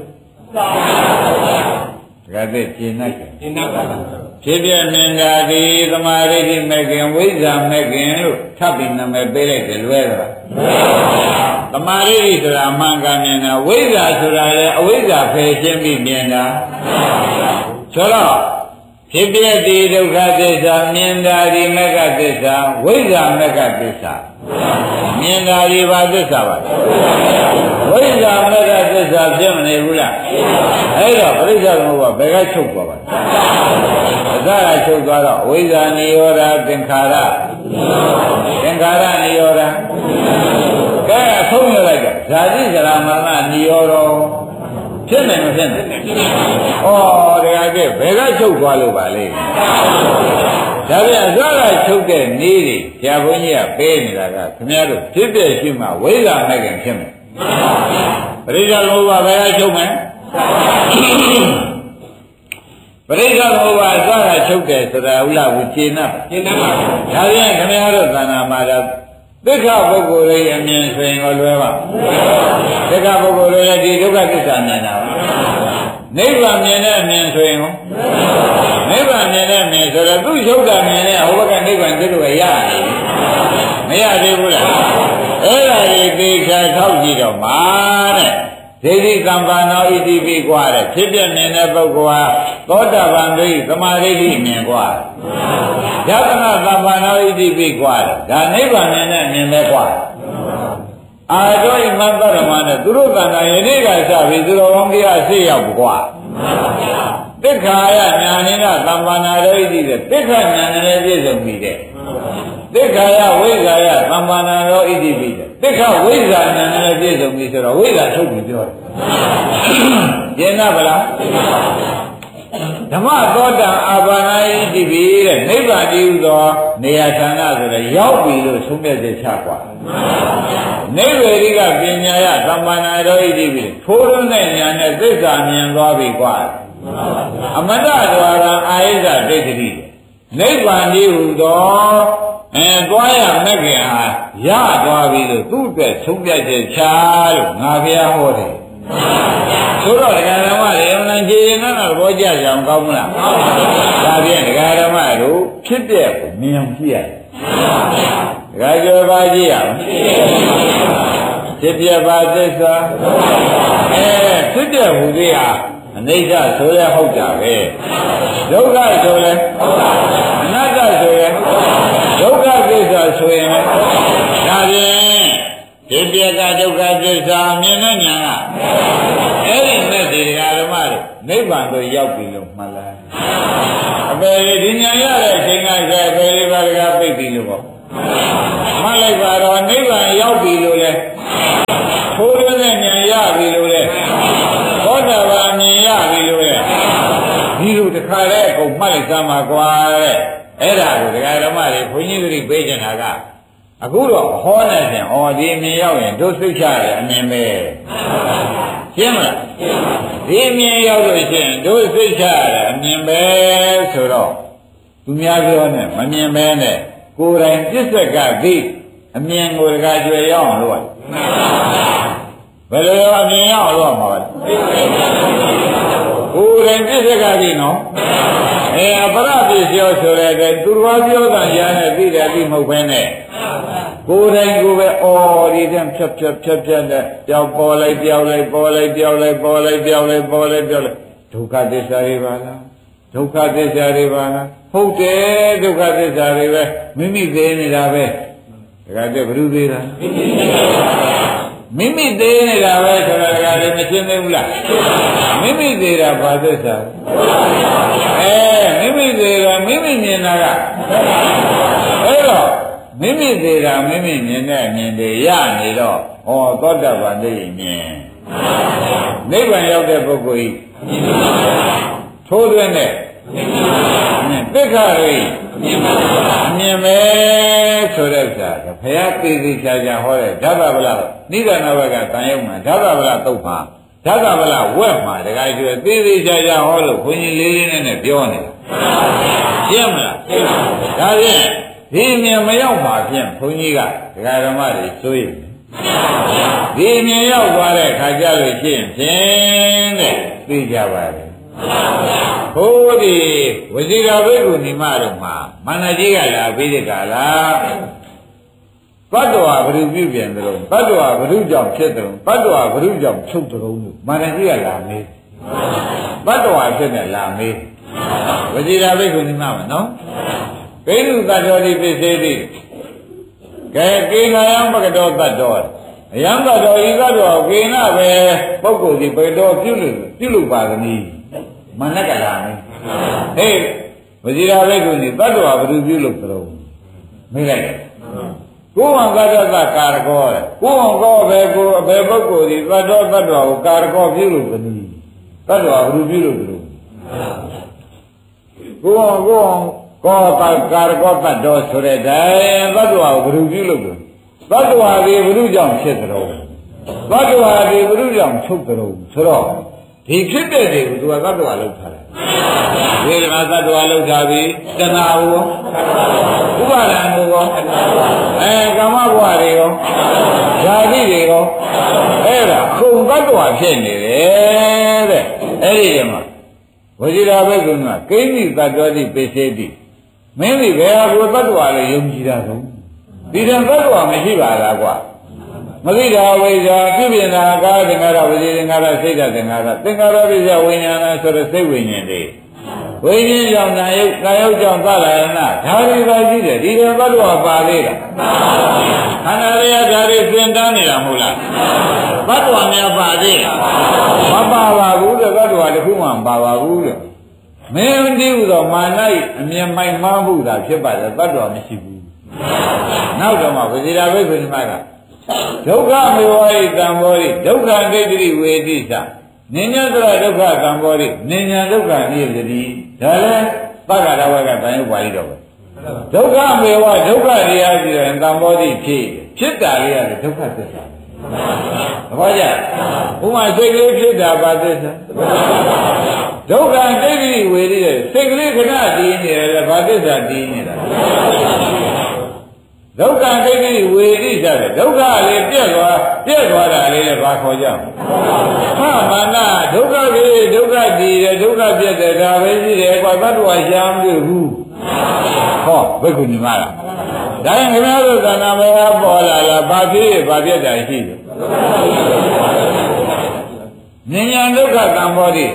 တကယ်သိကျင်납ဖြစ်ပြမြင်တာဒီသမာဓိတိမဲ့ခင်ဝိဇ္ဇာမဲ့ခင်လို့ထပ်ပြီးနာမည်ပေးလိုက်တယ်လွဲသလားသမာဓိဆိုတာအမှန်ကန်မြင်တာဝိဇ္ဇာဆိုတာလည်းအဝိဇ္ဇာဖယ်ရှင်းပြီးမြင်တာဆိုတော့ဖြစ်ပြတိဒုက္ခသစ္စာမြင်တာဒီမဂ္ဂသစ္စာဝိဇ္ဇာမဂ္ဂသစ္စာမြင်တာဒီဘာသစ္စာပါဝိဇ္ဇာမဂ္ဂသစ္စာဖြစ်မနေဘူးလားအဲ့တော့ပရိစ္ဆေသမုပ္ပါဘယ်ကချုပ်သွားပါအစကချုပ်သွားတော့ဝိဇ္ဇာနိရောဓသင်္ခါရနိရောဓကဲအဆုံးရလိုက်တော့ဇာတိဇရာမရဏနိရောဓဖြစ်မယ်မဖြစ်နိုင်ဩတရားကဘယ်ကချုပ်သွားလို့ပါလဲဒါပြန်အစကချုပ်တဲ့နေတွေဆရာဘုန်းကြီးကပေးနေတာကခင်ဗျားတို့ဖြစ်ပြရှိမှဝိဇ္ဇာမဲ့ခင်ဖြစ်မယ်ပရိစ္ဆေသမုပ္ပါဘယ်ကချုပ်မယ်ပရိစ္ဆေသမုပ္ပါအစကချုပ်တယ်ဆိုတာဥလားဝိကျေနပ်ပါဒါပြန်ခင်ဗျားတို့သဏ္ဍာန်မှာသစ္စာပုဂ္ဂိုလ်ရဲ့အမြင်ဆိုရင်လွယ်ပါသစ္စာပုဂ္ဂိုလ်ရဲ့ဒီဒုက္ခသစ္စာမြင်တာပါနိဗ္ဗာန်မြင်တဲ့အမြင်ဆိုရင်နိဗ္ဗာန်မြင်တဲ့အမြင်ဆိုတော့သူ့ရုပ်တာမြင်တဲ့ဟိုဘက်ကနိဗ္ဗာန်သူ့ကရတယ်မရသေးဘူးလားအဲ့ဒါကြီးသေချာထောက်ကြည့်တော့မှာတဲ့ဒိဋ္ဌိကံပါဏောဣတိပိကွာတဲ့ဖြစ်ပြမြင်တဲ့ပုဂ္ဂိုလ်ဟာသောတာပန်ဒိဋ္ဌိသမာဓိဋ္ဌိမြင်ကွာယတနာကံပါဏောဣတိပိကွာဒါနိဗ္ဗာန်မြင်တဲ့မြင်ပဲကွာအာတောဣမံတရမနဲ့သူတို့ကံကယနေ့ကစပြီးသူတော်ကောင်းကြီးအရှိရောက်ကွာတိခာယညာနိကသံပါဏာဒိဋ္ဌိတဲ့တိခာညာနဲ့ပြည့်စုံပြီတဲ့တိခာယဝိဇ္ဇာယသံပါဏာရောဣတိပိတဲ့တိခဝိဇ္ဇာညာနဲ့ပြည့်စုံပြီဆိုတော့ဝိဇ္ဇာထုတ်ပြီးပြောတယ်ကျင်နာဗလားဓမ္မသောတာအာဘာနာဣတိပိတဲ့နိဗ္ဗာန်တည်းဟူသောနေရာဌာနဆိုတော့ရောက်ပြီလို့ဆုံးဖြတ်ချက်ချกว่าနိဗ္ဗေရိကပညာယသမ္မာနာရောဣတိပိထိုးရုံးတဲ့ဉာဏ်နဲ့သစ္စာမြင်သွားပြီกว่าအမတ္တဒွါရအာယိဇဒိဋ္ဌိနိဗ္ဗာန်တည်းဟူသောသွားရမဲ့ခင်ဟာရသွားပြီလို့သူ့အတွက်ဆုံးဖြတ်ချက်ချလို့ငါဘုရားဟောတယ်ဆိုတော့ဒကာဓမ္မတွေအမှန်ကြီးရင်တော့ဘောကြကြအောင်ကောင်းမလားဒါဖြင့်ဒကာဓမ္မတို့ဖြစ်တဲ့ကိုမြင်အောင်ကြည့်ရတယ်ဒကာကျော်ပါကြည့်ရအောင်ဖြစ်ပြပါသစ္စာဖြစ်တဲ့ဟူသေးဟာအနိစ္စဆိုရဟုတ်တာပဲဒုက္ခဆိုလဲအနတ္တဆိုရဒုက္ခသစ္စာဆိုရင်ဒါဖြင့်ဒီပြကဒုက္ခသစ္စာမြင်တဲ့ညာကအဲ့ဒီမဲ့ဒီဓမ္မတွေနိဗ္ဗာန်ကိုရောက်ပြီလို့မှတ်လားအပေဒီညာရတဲ့အချိန်ကကျအပေလေးပါးကပြိတ်ပြီလို့ပေါ့မှတ်လိုက်ပါတော့နိဗ္ဗာန်ရောက်ပြီလို့လဲထိုးတဲ့ညာရပြီလို့လဲသောတာပန်မြင်ရပြီလို့လဲဒီလိုတခါလဲအကုန်မှတ်လိုက်သမှာကွာတဲ့အဲ့ဒါကိုဒကာဓမ္မတွေဘုန်းကြီးတွေပေးကြတာကအခုတော့ဟောနေတယ်ဩဒီအမြင်ရောက်ရင်တို့သိချရတယ်အမြင်ပဲရှင်းမလားဒီအမြင်ရောက်လို့ရှိရင်တို့သိချရတယ်အမြင်ပဲဆိုတော့သူများပြောနဲ့မမြင်ပဲနဲ့ကိုယ်တိုင်ပြစ္ဆကသိအမြင်ကိုဒကာကျွေရောက်အောင်လုပ်ရတယ်ဘယ်လိုအမြင်ရောက်အောင်လုပ်မှာလဲကိုယ်တိုင်ပြစ္ဆကသိနော်အပရပစ္စယောဆိုတဲ့သူတော်ပြောတာညာနဲ့သိတယ်သိမဟုတ်ဘဲနဲ့ကိုယ်တိုင်ကိုယ်ပဲအော်ဒီတည်းဖြတ်တဲ့ကြောက်ပေါ်လိုက်ပြောက်လိုက်ပေါ်လိုက်ပြောက်လိုက်ပေါ်လိုက်ပြောက်လိုက်ပေါ်လိုက်ပြောက်လိုက်ဒုက္ခသစ္စာတွေပါလားဒုက္ခသစ္စာတွေပါလားဟုတ်တယ်ဒုက္ခသစ္စာတွေပဲမိမိသေးနေတာပဲဒါကတည်းကဘုရုသေးတာမိမိသေးနေတာပဲဆိုတာကလည်းမရှင်းသေးဘူးလားမိမိသေးတာဘာသစ္စာမိမိသေးတာမိမိမြင်တာကအဲ့တော့မိမိသေးတာမိမိမြင်တဲ့အမြင်တွေရနေတော့ဩသောတာပန်သိရင်မြင်နိဗ္ဗာန်ရောက်တဲ့ပုဂ္ဂိုလ်ဤထိုးသွင်းတဲ့သိက္ခာရိအမြင်ပဲဆိုတဲ့ဥစ္စာကဘုရားသိသိချာချာဟောတဲ့ဓဗ္ဗဗလနိဒာနဘကတန်ရုံမှာဓဗ္ဗဗလသုတ်မှာဓဗ္ဗဗလဝက်မှာတခါကျွေးသိသိချာချာဟောလို့ဘုန်းကြီးလေးလေးနဲ့ပြောနေတာရှင်းမလားဒါဖြင့်ဒီမြင်မရောက်ပါဖြင့်ဘုန်းကြီးကဒကာဓမ္မတွေစိုးရိမ်ဒီမြင်ရောက်သွားတဲ့ခါကြလို့ရှိရင်ဖြင့်တဲ့သိကြပါတယ်ဟိုဒီဝစီရာဘိက္ခုနီမတို့မှာမန္တကြီးကလာပြီးတဲ့ကလာဘတ်တော်ဘုရုပြုပြန်တယ်လို့ဘတ်တော်ဘုရုကြောင့်ဖြစ်တယ်ဘတ်တော်ဘုရုကြောင့်ချုပ်တယ်လို့မန္တကြီးကလာမေးဘတ်တော်ဖြစ်နေလာမေးဝစီရာဘိက္ခုနီမမှာနော်ဘိဓုတ္တောတိပိစေတိကဲကေနာယံပကတောတ္တောအယံတ္တောဤတ္တောကေနပဲပုဂ္ဂိုလ်ဒီဘယ်တော်ပြုလို့ပါသနည်းမနက်ကလာနေဟေးဝစီရာဘိက္ခုနီတတ္တောဘယ်သူပြုလို့တော်မေးလိုက်တယ်ကိုယ်ဝံကတ္တသကာရကောတဲ့ကိုယ်ဝံကောပဲကိုအဘယ်ပုဂ္ဂိုလ်ဒီတတ္တောကိုကာရကောပြုလို့သနည်းတတ္တောဘယ်သူပြုလို့တော်ကိုယ်ဝံကောကာရကောတတ္တောဆိုတဲ့တိုင်တတ္တောကိုဘယ်သူပြုလို့တော်တတ္တောဒီဘယ်သူကြောင့်ဖြစ်တော်တတ္တောဒီဘယ်သူကြောင့်ချုပ်တော်ဆိုတော့ဒီဖြစ်တဲ့တွေကိုသူကသတ္တဝါလောက်ထားတယ်ဝေဒနာသတ္တဝါလောက်ထားပြီးတဏှာကိုဥပါဒံကိုကာမဘဝတွေရောဇာတိတွေရောအဲ့ဒါခုံသတ္တဝါဖြစ်နေတယ်တဲ့အဲ့ဒီမှာဝိဇိရာဘိက္ခုကကိဉ္စီသတ္တောတိပိစေတိမင်းဒီဘယ်ဟာကိုသတ္တဝါလို့ယုံကြည်တာဆုံးဒီတန်သတ္တဝါမရှိပါလားကွာမသိတာဝိဇ္ဇာပြုပြင်တာကာသင်္ခါရဝိဇ္ဇသင်္ခါရစိတ်သင်္ခါရသင်္ခါရပိစ္ဆဝိညာဏဆိုတဲ့စိတ်ဝိညာဉ်တွေဝိညာဉ်ကြောင့်နာယုတ်ကာယုတ်ကြောင့်သလယနာဒါတွေပါရှိတယ်ဒီလိုသတ္တဝါပါသေးတာခန္ဓာတွေကဒါတွေသင်တန်းနေတာမဟုတ်လားသတ္တဝါများပါသေးလားမပါပါဘူးတဲ့သတ္တဝါတစ်ခုမှမပါပါဘူးတဲ့မင်းဒီဥသောမာန၏အမြင်မိုက်မှားမှုသာဖြစ်ပါတယ်သတ္တဝါမရှိဘူးနောက်တော့မှဝိဇိရာဘိက္ခုနီမကဒုက္ခမေဝိတံဘောရိဒုက္ခဒိဋ္ဌိဝေတိသနိညာတရဒုက္ခသံဘောရိနိညာဒုက္ခနိယတိဒါလည်းသက္ကရာဝကတန်ရုပ်ပါဠိတော်ပဲဒုက္ခမေဝဒုက္ခတရားပြီးရင်သံဘောရိဖြစ်တာလေးရတယ်ဒုက္ခသစ္စာသဘောကျဥမာစိတ်ကလေးဖြစ်တာပါသစ္စာဒုက္ခဒိဋ္ဌိဝေတိတဲ့စိတ်ကလေးခဏတည်နေတယ်ဘာသစ္စာတည်နေတာဒုက္ခဒိဋ္ဌိဝေတိကြတယ်ဒုက္ခလေးပြက်သွားတာလေးလည်းဘာခေါ်ကြဟာမာနဒုက္ခကြီးဒုက္ခတည်တယ်ဒုက္ခပြက်တယ်ဒါပဲရှိတယ်ကွာသတ္တဝါရှားမတွေ့ဘူးဟောဘိက္ခုနီမလားဒါရင်ခင်ဗျားတို့သဏ္ဍာန်ဘောပေါ်လာလားဘာဖြစ်ဘာပြက်တာရှိတယ်ဉာဏ်ဒုက္ခသံဘောတိ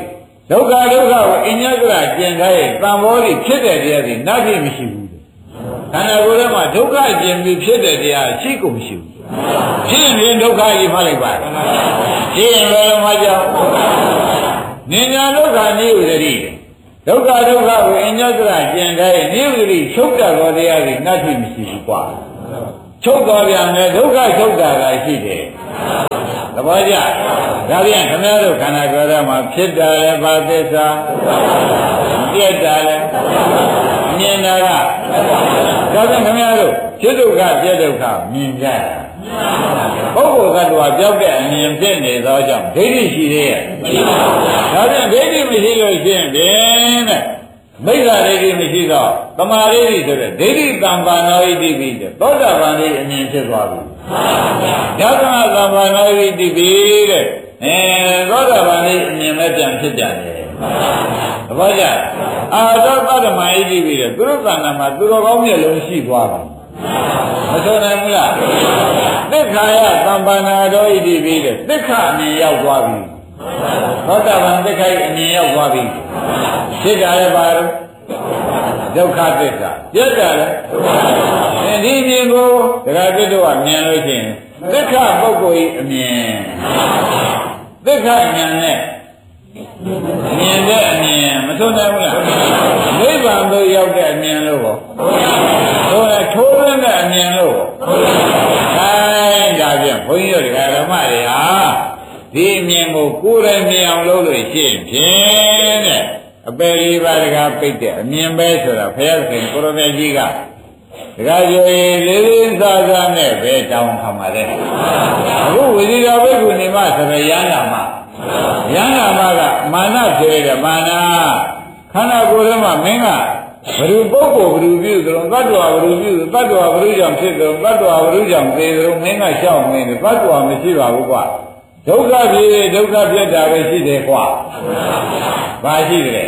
ဒုက္ခကိုအညကရကျင်ထားရဲ့တန်ဖိုးကြီးဖြစ်တဲ့တရားတွေနတ်ပြည်မရှိဘူးခန္ဓာကိုယ်ထဲမှာဒုက္ခကျင်ပြီးဖြစ်တဲ့တရားရှိကုန်မရှိဘူးဖြစ်ရင်ဒုက္ခကြီးမှလိုက်ပါဖြစ်ရင်ဘယ်လိုမှကြောက်နိညာဒုက္ခနိဝရတိဒုက္ခကိုအညကရကျင်ထားရဲ့နိဝရတိချုပ်တတ်သောတရားတွေနတ်ပြည်မရှိဘူးကွာချုပ်တော်ပြန်တယ်ဒုက္ခချုပ်တာကရှိတယ်သဘောကျဒါပြန်ခင်ဗျားတို့ခန္ဓာကိုယ်ထဲမှာဖြစ်တာလည်းဘာသစ္စာပြက်တာလည်းမြင်တာကဒါပြန်ခင်ဗျားတို့ဖြစ်ဒုက္ခပြက်ဒုက္ခမြင်ကြတာပုဂ္ဂိုလ်ကတည်းကပြောက်တဲ့အမြင်ဖြစ်နေသောကြောင့်ဒိဋ္ဌိရှိသေးရဲ့မရှိပါဘူးဒါပြန်ဒိဋ္ဌိမရှိလို့ရှိရင်ဖြင့်တဲ့မိစ္ဆာဒိဋ္ဌိမရှိတော့သမာဓိဆိုတဲ့ဒိဋ္ဌိတံပါဏောဣတိပိတဲ့သောတာပန်လေးအမြင်ဖြစ်သွားပြီဓမ္မတံပါဏောဣတိပိတဲ့သောတာပန်လေးအမြင်လည်းပြန်ဖြစ်ကြတယ်သဘောကျအာသောသတ္တမဣတိပိတဲ့သူတို့ကဏ္ဍမှာသူတော်ကောင်းမျက်လုံးရှိသွားတယ်မဆိုနိုင်ဘူးလားသစ္ခာယတံပါဏာတော်ဣတိပိတဲ့သစ္ခာအမြင်ရောက်သွားပြီသောတာပန်သစ္ခာအမြင်ရောက်သွားပြီဖြစ်တာလည်းပါတော့ဒုက္ခသစ္စာပြတ်တာလည်းဒီမြင်ကိုဒကာပြတ်တော့မြင်လို့ရှိရင်သစ္ခာပုဂ္ဂိုလ်ဤအမြင်သစ္ခာဉာဏ်နဲ့မြင်တဲ့အမြင်မဆုံးနိုင်ဘူးလားနိဗ္ဗာန်သို့ရောက်တဲ့အမြင်လို့ဟောထိုးရထိုးရတဲ့အမြင်လို့ဟောဒါပြန်ဘုန်းကြီးတို့ဒကာဓမ္မတွေဟာဒီအမြင်ကိုကိုယ်တိုင်မြင်အောင်လုပ်လို့ရှိရင်ဖြင့်တဲ့အပယ်လေးပါးတကားပိတ်တဲ့အမြင်ပဲဆိုတာဘုရားခင်ကိုရမေကြီးကတကားပြောရင်လေးလေးစားစားနဲ့ပဲတောင်းခံပါတယ်အခုဝိဇိတော်ဘိက္ခုနေမဆိုရယန္တာမကမာနဖြစ်တဲ့မာနခန္ဓာကိုယ်ထဲမှာမင်းကဘ ᱹ ပုဂ္ဂိုလ်ဘ ᱹ ပြုသလုံးတ attva ဘ ᱹ ပြုတ attva ဘ ᱹ ကြောင့်ဖြစ်သလုံးတ attva ဘ ᱹ ကြောင့်သေသလုံးမင်းကရှောက်မင်းတ attva မရှိပါဘူးကွာဒုက္ခဖြစ်ဒုက္ခပြတ်တာပဲရှိတယ်ကွာဘာရှိတယ်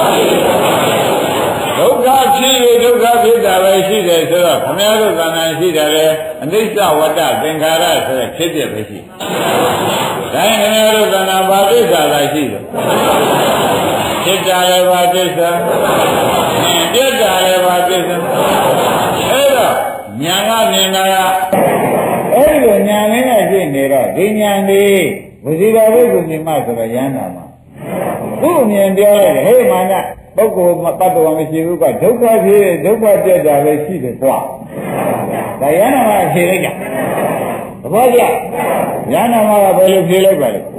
ဒုက္ခဖြစ်ဒုက္ခဖြစ်တာပဲရှိတယ်ဆိုတော့ခမည်းတော်ကံတန်ရှိတယ်လေအနိစ္စဝတ္တသင်္ခါရဆိုတဲ့ဖြစ်ပြပဲရှိဒါရင်ခမည်းတော်ကံတန်ဘာသစ္စာလဲရှိတယ်ဖြစ်တာလည်းဘာသစ္စာပြတ်တာလည်းဘာသစ္စာအဲ့တော့ဉာဏ်ကမြင်တာကအဲ့ဒီလိုဉာဏ်လေးနဲ့ရှိနေတော့ဒီဉာဏ်လေးဝိဇိတော်ဘိက္ခုနိမဆိုတော့ယန္တာမှာသူ့အမြင်ပြောလိုက်တယ်ဟေးမာနပုဂ္ဂိုလ်တ attva မရှိဘူးကဒုက္ခဖြစ်ဒုက္ခပြတ်တာပဲရှိတယ်ကွာဒါယန္တာမှာဖြေလိုက်တာသဘောကျယန္တာမှာကဘယ်လိုဖြေလိုက်ပါလဲ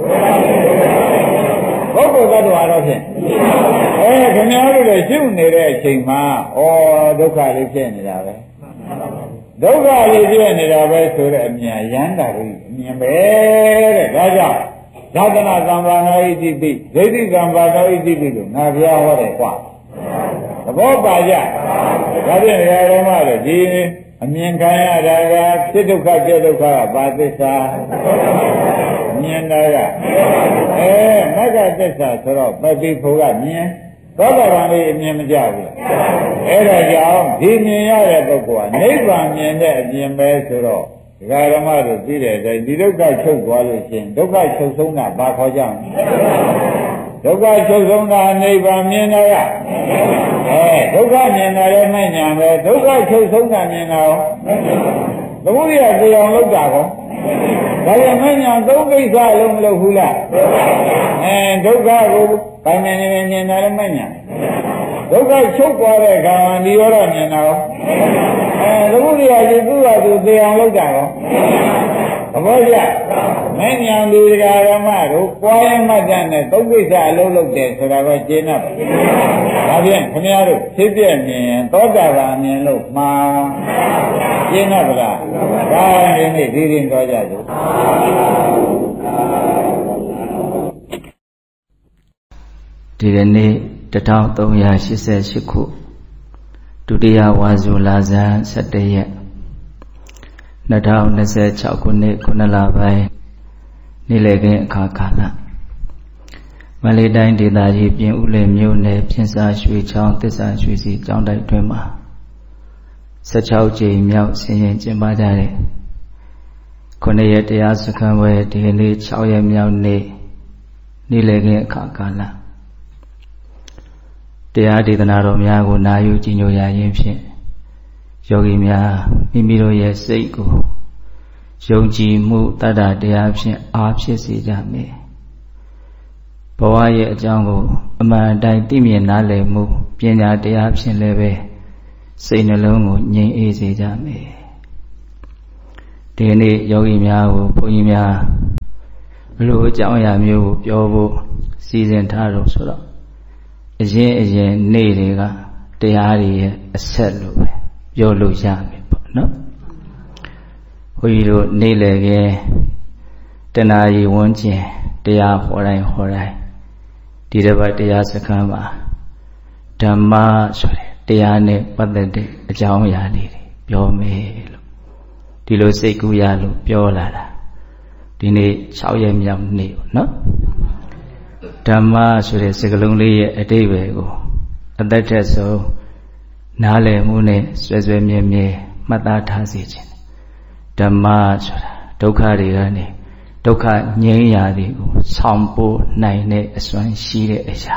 ပုဂ္ဂိုလ်တ attva တော့ဖြင့်ခင်ဗျားတို့လည်းရှုနေတဲ့အချိန်မှာဒုက္ခလေးဖြစ်နေတာပဲဒုက္ခလေးပြည့်နေတာပဲဆိုတဲ့အမြင်ယန္တာကိုအမြင်ပဲတဲ့ဒါကြောင့်သာသနာသံဃာနာဣတိပိဒိဋ္ဌိကံပါတော်ဣတိပိလို့ငါဘုရားဟောတယ်ကွာသဘောပါကြဒါဖြင့်ဓမ္မတွေဒီအမြင်ခံရတာကဖြစ်ဒုက္ခပြဒုက္ခကဘာသစ္စာမြင်တာကမဂ္ဂသစ္စာဆိုတော့ပฏิဖို့ကမြင်သောတာပန်လေးအမြင်မကြဘူးအဲ့ဒါကြောင့်ဒီမြင်ရတဲ့ပုဂ္ဂိုလ်ကနိဗ္ဗာန်မြင်တဲ့အမြင်ပဲဆိုတော့ဒကာဓမ္မတို့သိတဲ့အတိုင်းဒီဒုက္ခချုပ်သွားလို့ရှိရင်ဒုက္ခချုပ်ဆုံးတာဘာခေါ်ကြလဲဒုက္ခချုပ်ဆုံးတာနိဗ္ဗာန်မြင်တာကဒုက္ခမြင်တာလည်းမှညာပဲဒုက္ခချုပ်ဆုံးတာမြင်တာရောသမုဒိယတရားလောက်တာကောဒါကြောင့်မှညာသုံးကိစ္စလုံးမလုပ်ဘူးလားဒုက္ခကိုပိုင်းနေနေမြင်တာလည်းမှညာဒုက္ခချုပ်သွားတဲ့အခါမှာនិရောဓမြင်တာရောသမုဒိယကြီးသူ့ဟာသူသိအောင်လုပ်တာရောသဘောကျမဉ္ဇဉ်ဒီဓမ္မတို့ပွားရမှတ်တဲ့နဲ့သုံးကိစ္စအလုံးလုပ်တယ်ဆိုတာပဲကျေနပ်ပါဒါဖြင့်ခင်ဗျားတို့ဖြစ်ပြမြင်သောတာပန်မြင်လို့မှာကျေနပ်ပါလားဒါရင်ဒီရင်တော်ကြစို့ဒီကနေ့1388ခုဒုတိယဝါဆိုလဇန်17ရက်2026ခုနှစ်9လပိုင်းနေ့လည်ခင်းအခါကာလမန္တလေးတိုင်းဒေသကြီးပြင်ဦးလွင်မြို့နယ်ပြင်စာရွှေချောင်းသစ္စာရွှေစီကျောင်းတိုက်တွင်မှာ16ကြိမ်မြောက်ဆင်ရင်ကျင်းပကြတဲ့9ရက်တရားစခန်းဝဲဒီကနေ့6ရက်မြောက်နေ့နေ့လည်ခင်းအခါကာလတရားဒေသနာတော်များကိုနာယူကြည်ညိုရခြင်းဖြင့်ယောဂီများမိမိတို့ရဲ့စိတ်ကိုယုံကြည်မှုတတ္တတရားဖြင့်အားဖြစ်စေကြမယ်ဘဝရဲ့အကြောင်းကိုအမှန်အတိုင်းသိမြင်နားလည်မှုပညာတရားဖြင့်လည်းပဲစိတ်နှလုံးကိုငြိမ်အေးစေကြမယ်ဒီနေ့ယောဂီများကိုဘုန်းကြီးများဘလို့အကြောင်းအရာမျိုးကိုပြောဖို့စီစဉ်ထားတော့ဆိုတော့အရင်နေ့တွေကတရားတွေရဲ့အဆက်လို့ပဲပြောလို့ရမယ်ပေါ့နော်ဘုန်းကြီးတို့နေ့လည်ကတဏှာကြီးဝန်းကျင်တရားဟောတိုင်းဒီတစ်ပတ်တရားစခန်းမှာဓမ္မဆိုတဲ့တရားနဲ့ပတ်သက်တဲ့အကြောင်းအရာလေးတွေပြောမယ်လို့ဒီလိုစိတ်ကူးရလို့ပြောလာတာဒီနေ့6ရက်မြောက်နေ့ပေါ့နော်ဓမ္မဆိုတဲ့စကားလုံးလေးရဲ့အတိတ်ပဲကိုအသက်ထက်ဆုံးနားလည်မှုနဲ့ဆွဲမြဲမှတ်သားထားစေခြင်းဓမ္မဆိုတာဒုက္ခတွေကနေဒုက္ခငြိမ်းရာတွေကိုဆောင်ပို့နိုင်တဲ့အစွမ်းရှိတဲ့အရာ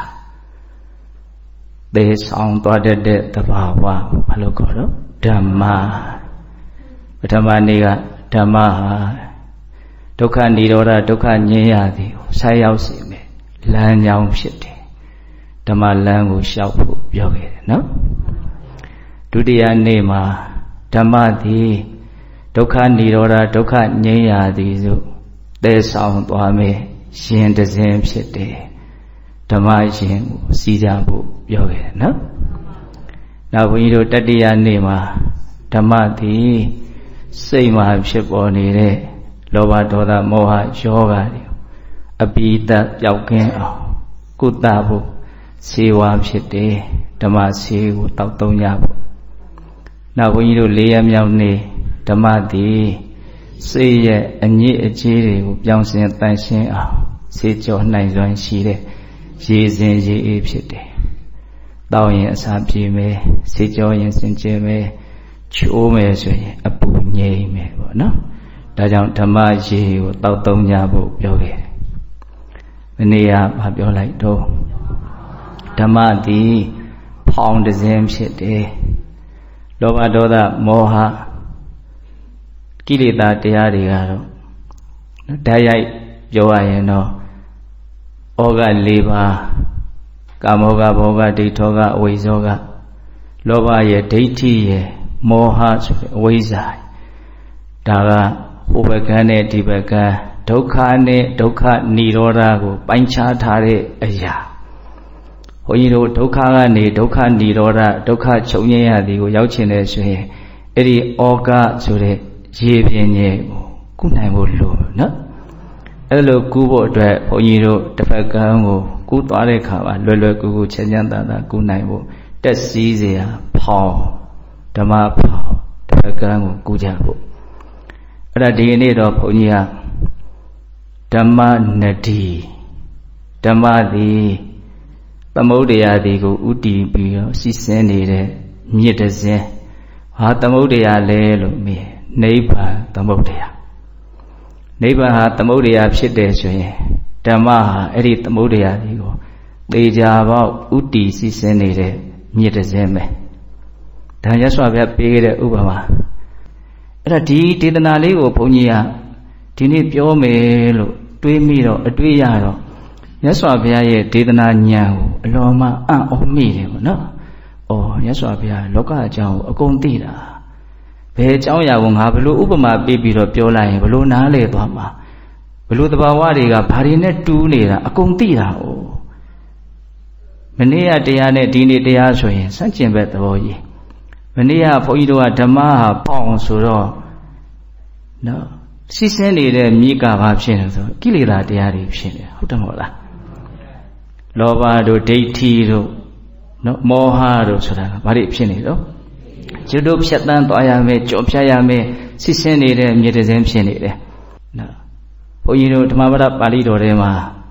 သေဆောင်သွားတတ်တဲ့သဘာဝကိုဘာလို့ခေါ်တော့ဓမ္မပထမနေ့ကဓမ္မဟာဒုက္ခនិရောဓဒုက္ခငြိမ်းရာတွေကိုဆက်ရောက်စေမယ်လမ်းကြောင်းဖြစ်တယ်ဓမ္မလမ်းကိုလျှောက်ဖို့ပြောခဲ့တယ်နော်ဒုတိယနေ့မှာဓမ္မသည်ဒုက္ခនិရောဓဒုက္ခငြိမ်းရာသည်ဆိုသေဆောင်သွားမယ်ရှင်တစဉ်ဖြစ်တယ်ဓမ္မရှင်ကိုစီးကြဖို့ပြောခဲ့တယ်နော်နောက်ဘုန်းကြီးတို့တတိယနေ့မှာဓမ္မသည်စိတ်မှာဖြစ်ပေါ်နေတဲ့လောဘဒေါသမောဟယောဂတွေအပိဓာပျောက်ကင်းအောင်ကုသဖို့ဆေးဝါးဖြစ်တယ်ဓမ္မဆေးကိုတောက်သုံးကြဖို့နောက်ဘုန်းကြီးတို့၄ရက်မြောက်နေ့ဓမ္မသည်စိတ်ရဲ့အညစ်အကြေးတွေကိုပြောင်းစင်တန်ရှင်းအောင်ဆေးကြောနိုင်စွမ်းရှိတဲ့ရေစဉ်ရေအေးဖြစ်တယ်တောက်ရင်အစာပြေမယ်ဆေးကြောရင်စင်ကြယ်မယ်ချိုးမယ်ဆိုရင်အပူငြိမ်းမယ်ပေါ့နော်ဒါကြောင့်ဓမ္မရေကိုတောက်သုံးကြဖို့ပြောခဲ့တယ်မနေ့ကမပြောလိုက်တော့ဓမ္မသည်ဖောင်းတစဉ်ဖြစ်တယ်လောဘဒေါသမောဟကိလေသာတရားတွေကတော့ဓာတ်ရိုက်ပြောရရင်တော့ဩဃ၄ပါးကာမောဃဘောဃဒိဋ္ဌောဃအဝိဇ္ဇောဃလောဘရဲ့ဒိဋ္ဌိရဲ့မောဟဆိုတဲ့အဝိဇ္ဇာဒါကဟိုဘကံနဲ့ဒီဘကံဒုက္ခနဲ့ဒုက္ခនិရောဓကိုပိုင်းခြားထားတဲ့အရာဘုန်းကြီးတို့ဒုက္ခကနေဒုက္ခនិရောဓဒုက္ခချုပ်ငြိမ်းရသည်ကိုရောက်ချင်တယ်ဆိုရင်အဲ့ဒီဩဃဆိုတဲ့ရေပြင်းကြီးကိုကုနိုင်ဖို့လိုနော်အဲ့လိုကူးဖို့အတွက်ဘုန်းကြီးတို့တစ်ဖက်ကံကိုကူးသွားတဲ့ခါမှာလွယ်ကူချမ်းချမ်းသာသာကူးနိုင်ဖို့တက်စီးเสียဖောင်းဓမ္မဖောင်းတစ်ဖက်ကံကိုကူးကြဖို့အဲ့ဒါဒီနေ့တော့ဘုန်းကြီးကဓမ္မနတိဓမ္မသည်သမုဒ္ဒရာဒီကိုဥတည်ပြီးတော့စီးဆင်းနေတဲ့မြစ်တစင်းဟာသမုဒ္ဒရာလဲလို့မေးနိဗ္ဗာန်သမုဒ္ဒရာနိဗ္ဗာန်ဟာသမုဒ္ဒရာဖြစ်တယ်ဆိုရင်ဓမ္မဟာအဲ့ဒီသမုဒ္ဒရာဒီကိုသေချာပေါက်ဥတည်စီးဆင်းနေတဲ့မြစ်တစင်းပဲဒါရသော်ဗျာပေးခဲ့တဲ့ဥပမာအဲ့ဒါဒီဒေသနာလေးကိုဘုန်းကြီးကဒီနေ့ပြောမယ်လို့တွေးမိတော့အတွေးရတော့မြတ်စွာဘုရားရဲ့ဒေသနာဉာဏ်ကိုအလွန်မှအံ့ဩမိတယ်ပေါ့နော်။အော်မြတ်စွာဘုရားလောကအကြောင်းကိုအကုန်သိတာ။ဘယ်အကြောင်းအရာကိုငါဘလို့ဥပမာပေးပြီးတော့ပြောလိုက်ရင်ဘလို့နားလည်သွားမှာဘလို့သဘာဝတွေကဘာတွေနဲ့တူးနေတာအကုန်သိတာ哦။မနေ့ကတရားနဲ့ဒီနေ့တရားဆိုရင်စัจကျင်ဘက်သဘောကြီး။မနေ့ကဘုန်းကြီးတို့ကဓမ္မဟာပေါအောင်ဆိုတော့နော်စီးဆင်းနေတဲ့မြေကဘာဖြစ်လဲဆိုကိလေသာတရားတွေဖြစ်နေဟုတ်တယ်မဟုတ်လားလောဘတို့ဒိဋ္ဌိတို့နော်မောဟတို့ဆိုတာကဘာတွေဖြစ်နေတော့ကျွတ်တို့ဖြတ်တန်းသွားရမယ်ကြော်ဖြတ်ရမယ်စီးဆင်းနေတဲ့မြေတစင်းဖြစ်နေတယ်နော်ဘုန်းကြီးတို့ဓမ္မပဒပါဠိတော်ထဲမှာ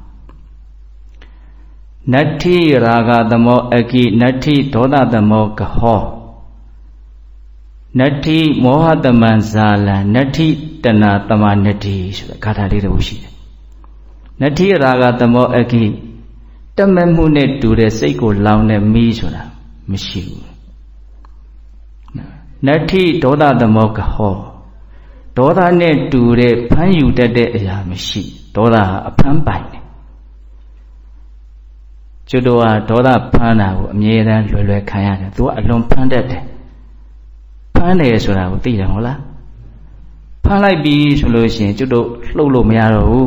နတ္ထိရာဂသမောအကိနတ္ထိဒေါသသမောကဟောနတ္ထိမောဟတမံဇာလံနတ္ထိတဏတမနတ္ထိဆိုတဲ့ဂါထာလေးတစ်ခုရှိတယ်နတ္ထိရာဂသမောအကိတက်မဲ့မှုနဲ့တူတဲ့စိတ်ကိုလောင်တဲ့မီးဆိုတာမရှိဘူးနတ္ထိဒေါသသမောကဟောဒေါသနဲ့တူတဲ့ဖမ်းယူတတ်တဲ့အရာမရှိဒေါသဟာအဖမ်းပိုင်တယ်ကျွတ်တော်ဟာဒေါသဖမ်းတာကိုအမြဲတမ်းလွယ်ခံရတယ်သူကအလွန်ဖမ်းတတ်တယ်ဖမ်းတယ်ဆိုတာကိုသိတယ်ဟုတ်လားဖမ်းလိုက်ပြီဆိုလို့ရှိရင်ကျွတ်တော်လှုပ်လို့မရတော့ဘူး